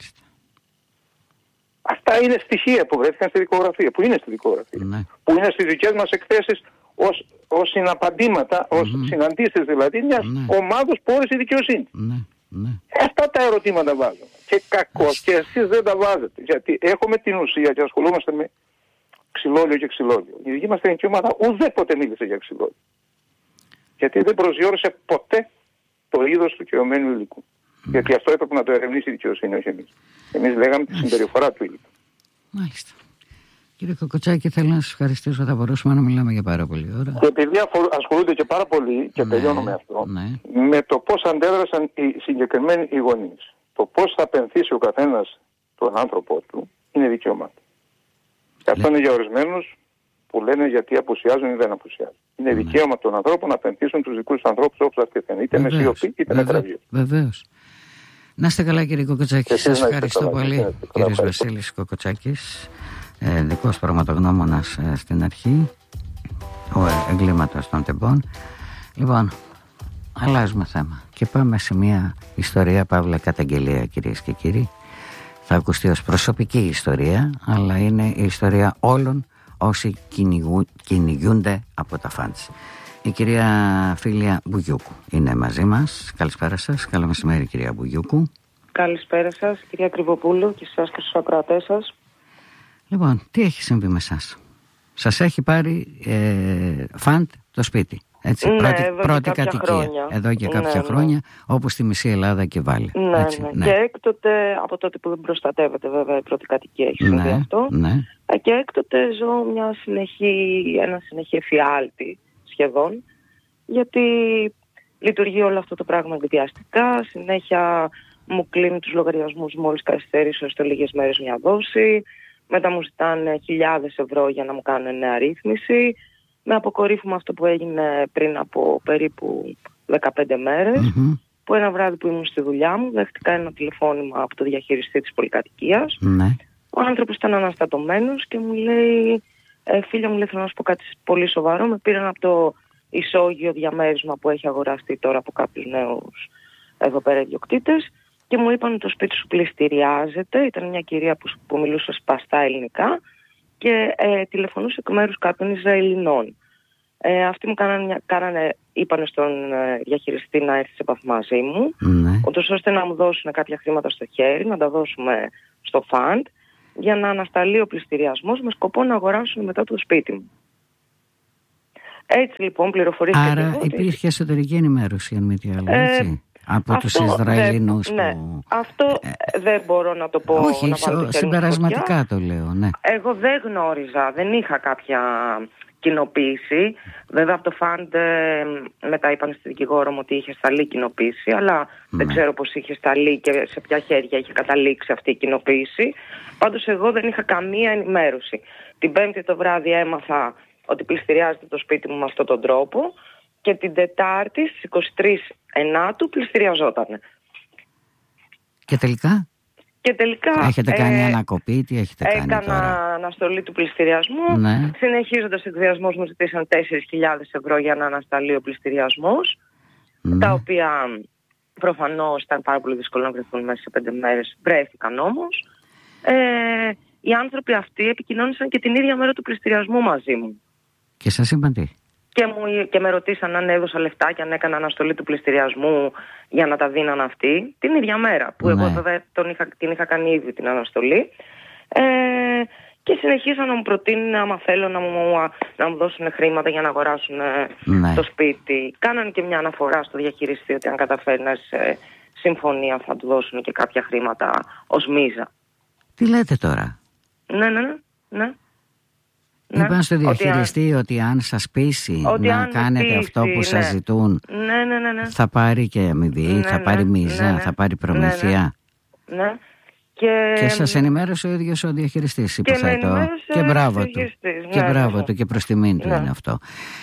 Αυτά είναι στοιχεία που βρέθηκαν στη δικογραφία, που είναι στη δικογραφία, που είναι στις δικές μας εκθέσεις ως συναπαντήματα, ως συναντήσεις δηλαδή μιας ομάδος που όρισε η δικαιοσύνη. Αυτά τα ερωτήματα βάζουμε. Και κακώς και εσείς δεν τα βάζετε. Γιατί έχουμε την ουσία και ασχολούμαστε με ξυλόλιο και ξυλόλιο. Η δική μας τεχνική ομάδα ουδέποτε μίλησε για ξυλόλιο. Γιατί δεν προσδιορίσε ποτέ το είδος του κειωμένου υλικού. Γιατί αυτό έπρεπε να το ερευνήσει η δικαιοσύνη, όχι εμείς. Εμείς λέγαμε τη συμπεριφορά του υλικού. Μάλιστα. Κύριε Κοκοτσάκη, θέλω να σας ευχαριστήσω. Θα μπορούσαμε να μιλάμε για πάρα πολύ ώρα. Και επειδή ασχολούνται και πάρα πολύ, και τελειώνω με αυτό, με το πώς αντέδρασαν οι συγκεκριμένοι οι γονείς, το πώς θα πενθήσει ο καθένας τον άνθρωπό του, είναι δικαίωμά του. Και αυτό είναι για ορισμένους που λένε γιατί απουσιάζουν ή δεν απουσιάζουν. Είναι δικαίωμα των ανθρώπων να πενθήσουν τους δικούς τους ανθρώπους όπως αυτοί θέλουν. Είτε με σιωπή είτε με τραβείο. Βεβαίως. Να είστε καλά, κύριε Κοκοτσάκη. Σας ευχαριστώ πολύ. Κύριος Βασίλης Κοκοτσάκης, δικός πραγματογνώμονας στην αρχή εγκλήματος των τεμπών. Λοιπόν, αλλάζουμε θέμα και πάμε σε μια ιστορία, παύλα καταγγελία, κυρίες και κύριοι. Θα ακουστεί ως προσωπική ιστορία, αλλά είναι η ιστορία όλων όσοι κυνηγούνται από τα φαντς. Η κυρία Φίλια Μπουγιούκου είναι μαζί μας. Καλησπέρα σας. Καλό μεσημέρι, κυρία Μπουγιούκου. Καλησπέρα σας, κυρία Κρυβοπούλου, και σας και στους ακροατές σας. Λοιπόν, τι έχει συμβεί με εσάς? Σας έχει πάρει φαντ το σπίτι, έτσι, πρώτη κατοικία. Χρόνια. Εδώ και κάποια χρόνια, όπως στη μισή Ελλάδα και βάλει. Ναι. Και έκτοτε, από τότε που δεν προστατεύεται βέβαια η πρώτη κατοικία, έχει συμβεί αυτό. Και έκτοτε ζω ένα συνεχή εφιάλτη σχεδόν, γιατί λειτουργεί όλο αυτό το πράγμα εκδιαστικά. Συνέχεια μου κλείνει τους λογαριασμούς μόλις καθυστερήσω έστω λίγες μέρες μια δόση. Μετά μου ζητάνε χιλιάδες ευρώ για να μου κάνουν νέα ρύθμιση. Με αποκορύφωμα αυτό που έγινε πριν από περίπου 15 μέρες, που ένα βράδυ που ήμουν στη δουλειά μου δέχτηκα ένα τηλεφώνημα από το διαχειριστή της πολυκατοικίας. Ο άνθρωπος ήταν αναστατωμένος και μου λέει, φίλια μου, λέει, θέλω να σου πω κάτι πολύ σοβαρό. Με πήραν από το ισόγειο διαμέρισμα που έχει αγοραστεί τώρα από κάποιους νέους εδώ πέρα ιδιοκτήτες και μου είπαν ότι το σπίτι σου πληστηριάζεται. Ήταν μια κυρία που μιλούσε σπαστά ελληνικά και τηλεφωνούσε εκ μέρους κάποιων Ισραηλινών. Αυτοί μου είπαν στον διαχειριστή να έρθει σε επαφή μαζί μου, ούτως ώστε να μου δώσουν κάποια χρήματα στο χέρι, να τα δώσουμε στο φαντ, για να ανασταλεί ο πληστηριασμός με σκοπό να αγοράσουν μετά το σπίτι μου. Έτσι λοιπόν πληροφορήθηκα. Άρα υπήρχε εσωτερική ενημέρωση, αν μη τι άλλο, έτσι, από τους Ισραηλινούς. Αυτό δεν μπορώ να το πω. Όχι, συμπερασματικά το λέω, ναι. Εγώ δεν γνώριζα, δεν είχα κάποια κοινοποίηση. Βέβαια από το φαντ μετά είπαν στη δικηγόρο μου ότι είχε σταλεί κοινοποίηση, αλλά δεν ξέρω πώς είχε σταλεί και σε ποια χέρια είχε καταλήξει αυτή η κοινοποίηση. Πάντως εγώ δεν είχα καμία ενημέρωση. Την Πέμπτη το βράδυ έμαθα ότι πληστηριάζεται το σπίτι μου με αυτόν τον τρόπο και την Τετάρτη στις 23 Ενάτου πληστηριαζότανε. Και τελικά? Έχετε κάνει ανακοπή, τι έχετε κάνει τώρα? Έκανα αναστολή του πληστηριασμού. Συνεχίζοντας εκδιασμός μου ζητήσαν 4.000 ευρώ για να ανασταλεί ο πληστηριασμός, τα οποία προφανώς ήταν πάρα πολύ δύσκολο να βρεθούν μέσα σε 5 μέρες. Βρέθηκαν όμως. Οι άνθρωποι αυτοί επικοινώνησαν και την ίδια μέρα του πληστηριασμού μαζί μου. Και σας είπαν τι? Και με ρωτήσαν αν έδωσα λεφτά και αν έκανα αναστολή του πληστηριασμού για να τα δίναν αυτοί την ίδια μέρα που εγώ βέβαια την είχα κάνει ήδη την αναστολή. Και συνεχίσαν να μου προτείνουν άμα θέλω να μου δώσουν χρήματα για να αγοράσουν το σπίτι. Κάνανε και μια αναφορά στο διαχειριστή ότι αν καταφέρει να σε συμφωνία θα του δώσουν και κάποια χρήματα ως μίζα. Τι λέτε τώρα? Ναι. Είπαν στο διαχειριστή ότι αν σας πείσει να κάνετε αυτό που σας ζητούν, θα πάρει και αμοιβή, θα πάρει μίζα, θα πάρει προμήθεια. Ναι. Και σας ενημέρωσε ο ίδιος ο διαχειριστής, υποθέτω. Και μπράβο του. Και μπράβο του και προς τιμήν του είναι αυτό.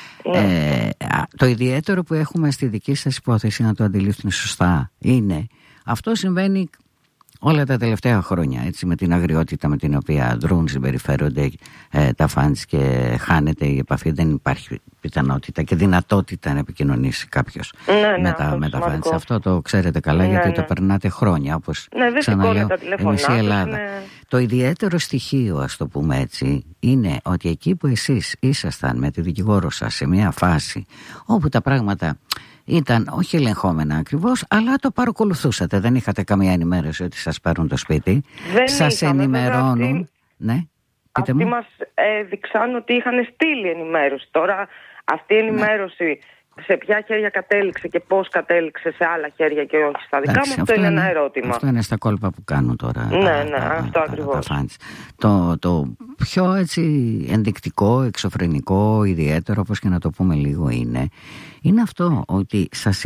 Το ιδιαίτερο που έχουμε στη δική σας υπόθεση, να το αντιλήφθουν σωστά, είναι αυτό συμβαίνει όλα τα τελευταία χρόνια, έτσι, με την αγριότητα με την οποία δρούν, συμπεριφέρονται τα φαντς και χάνεται η επαφή. Δεν υπάρχει πιθανότητα και δυνατότητα να επικοινωνήσει κάποιος με τα φαντς. Αυτό το ξέρετε καλά, γιατί το περνάτε χρόνια, όπως ξαναλέω, η μισή Ελλάδα. Το ιδιαίτερο στοιχείο, ας το πούμε έτσι, είναι ότι εκεί που εσείς ήσασταν με τη δικηγόρο σας σε μια φάση όπου τα πράγματα ήταν όχι ελεγχόμενα ακριβώς, αλλά το παρακολουθούσατε. Δεν είχατε καμία ενημέρωση ότι σας πάρουν το σπίτι. Σας ενημερώνουν. Αυτοί μας έδειξαν ότι είχαν στείλει ενημέρωση. Τώρα αυτή η ενημέρωση σε ποια χέρια κατέληξε και πώς κατέληξε σε άλλα χέρια και όχι στα δικά μου, αυτό είναι ένα ερώτημα. Αυτό είναι στα κόλπα που κάνουν τώρα. Αυτό ακριβώς. Το πιο έτσι ενδεικτικό, εξωφρενικό, ιδιαίτερο, όπως και να το πούμε λίγο, είναι αυτό ότι σας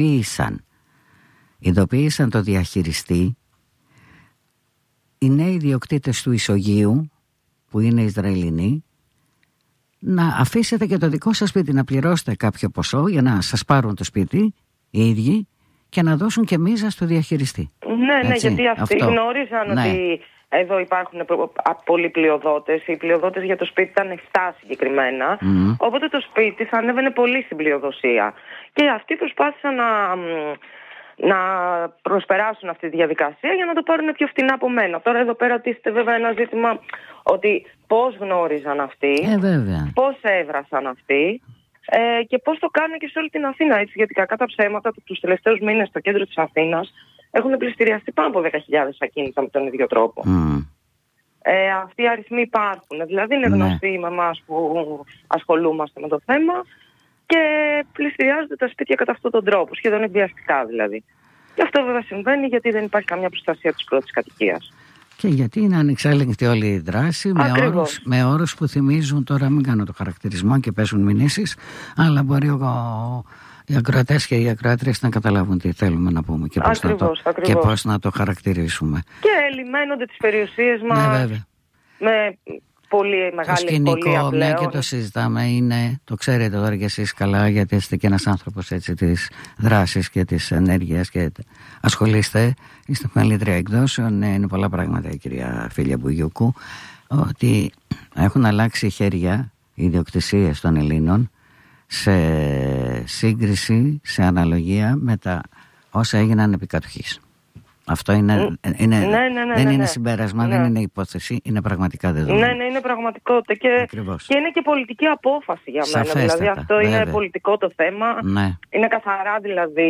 ειδοποίησαν το διαχειριστή οι νέοι ιδιοκτήτες του ισογείου, που είναι Ισραηλινοί, να αφήσετε και το δικό σας σπίτι, να πληρώσετε κάποιο ποσό για να σας πάρουν το σπίτι οι ίδιοι και να δώσουν και μίζα στο διαχειριστή. Ναι, γιατί αυτοί γνώριζαν ότι εδώ υπάρχουν πολλοί πλειοδότες. Οι πλειοδότες για το σπίτι ήταν 7 συγκεκριμένα. Οπότε το σπίτι θα ανέβαινε πολύ στην πλειοδοσία. Και αυτοί προσπάθησαν να προσπεράσουν αυτή τη διαδικασία για να το πάρουν πιο φτηνά από μένα. Τώρα εδώ πέρα τίθεται βέβαια ένα ζήτημα ότι πώς γνώριζαν αυτοί, πώς έβρασαν αυτοί. Και πώς το κάνουν και σε όλη την Αθήνα, έτσι, γιατί κακά τα ψέματα τους τελευταίους μήνες στο κέντρο της Αθήνας έχουν πληστηριαστεί πάνω από 10.000 ακίνητα με τον ίδιο τρόπο. Αυτοί οι αριθμοί υπάρχουν. Δηλαδή είναι γνωστοί με εμάς που ασχολούμαστε με το θέμα και πληστηριάζονται τα σπίτια κατά αυτόν τον τρόπο, σχεδόν εκβιαστικά δηλαδή. Και αυτό βέβαια συμβαίνει γιατί δεν υπάρχει καμιά προστασία της πρώτης κατοικίας. Και γιατί είναι ανεξέλεγκτη όλη η δράση με όρους που θυμίζουν, τώρα μην κάνω το χαρακτηρισμό και πέσουν μηνύσεις, αλλά μπορεί οι ακροατές και οι ακροάτριες να καταλάβουν τι θέλουμε να πούμε και πώς να το χαρακτηρίσουμε. Και ελιμμένονται τις περιουσίες μας με πολύ μεγάλη ευκολία πλέον. Μια και το συζητάμε είναι, το ξέρετε τώρα κι εσείς καλά, γιατί είστε και ένας άνθρωπος έτσι της δράσης και της ενέργειας και ασχολείστε, είστε μελήτρια εκδόσεων, είναι πολλά πράγματα η κυρία Φίλια Μπουγιουκού, ότι έχουν αλλάξει χέρια οι ιδιοκτησίες των Ελλήνων σε σύγκριση, σε αναλογία με τα όσα έγιναν επί κατοχής. Αυτό δεν είναι συμπέρασμα, δεν είναι υπόθεση, είναι πραγματικά δεδομένο. Ναι, είναι πραγματικότητα και είναι και πολιτική απόφαση για μένα. Σαφέστατα, δηλαδή αυτό είναι πολιτικό το θέμα. Είναι καθαρά δηλαδή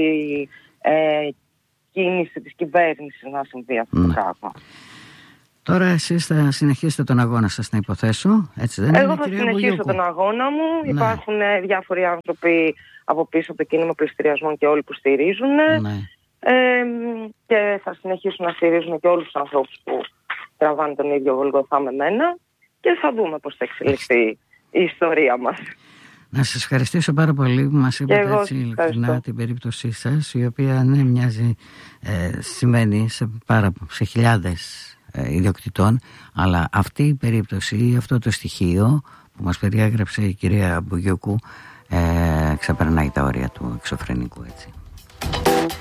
κίνηση της κυβέρνησης να συμβεί αυτό το πράγμα. Τώρα εσείς θα συνεχίσετε τον αγώνα σας, να υποθέσω, έτσι δεν είναι? Εγώ θα συνεχίσω τον αγώνα μου. Υπάρχουν διάφοροι άνθρωποι από πίσω από το κίνημα πληστηριασμών και όλοι που στηρίζουν. Και θα συνεχίσουν να στηρίζουν και όλους τους ανθρώπους που τραβάνε τον ίδιο Γολγοθά με μένα και θα δούμε πώς θα εξελιχθεί η ιστορία μας. Να σας ευχαριστήσω πάρα πολύ που μας είπατε έτσι ειλικρινά την περίπτωσή σας, η οποία μοιάζει, σημαίνει σε χιλιάδες ιδιοκτητών, αλλά αυτή η περίπτωση, αυτό το στοιχείο που μας περιέγραψε η κυρία Μπουγιουκού ξεπερνάει τα όρια του εξωφρενικού, έτσι.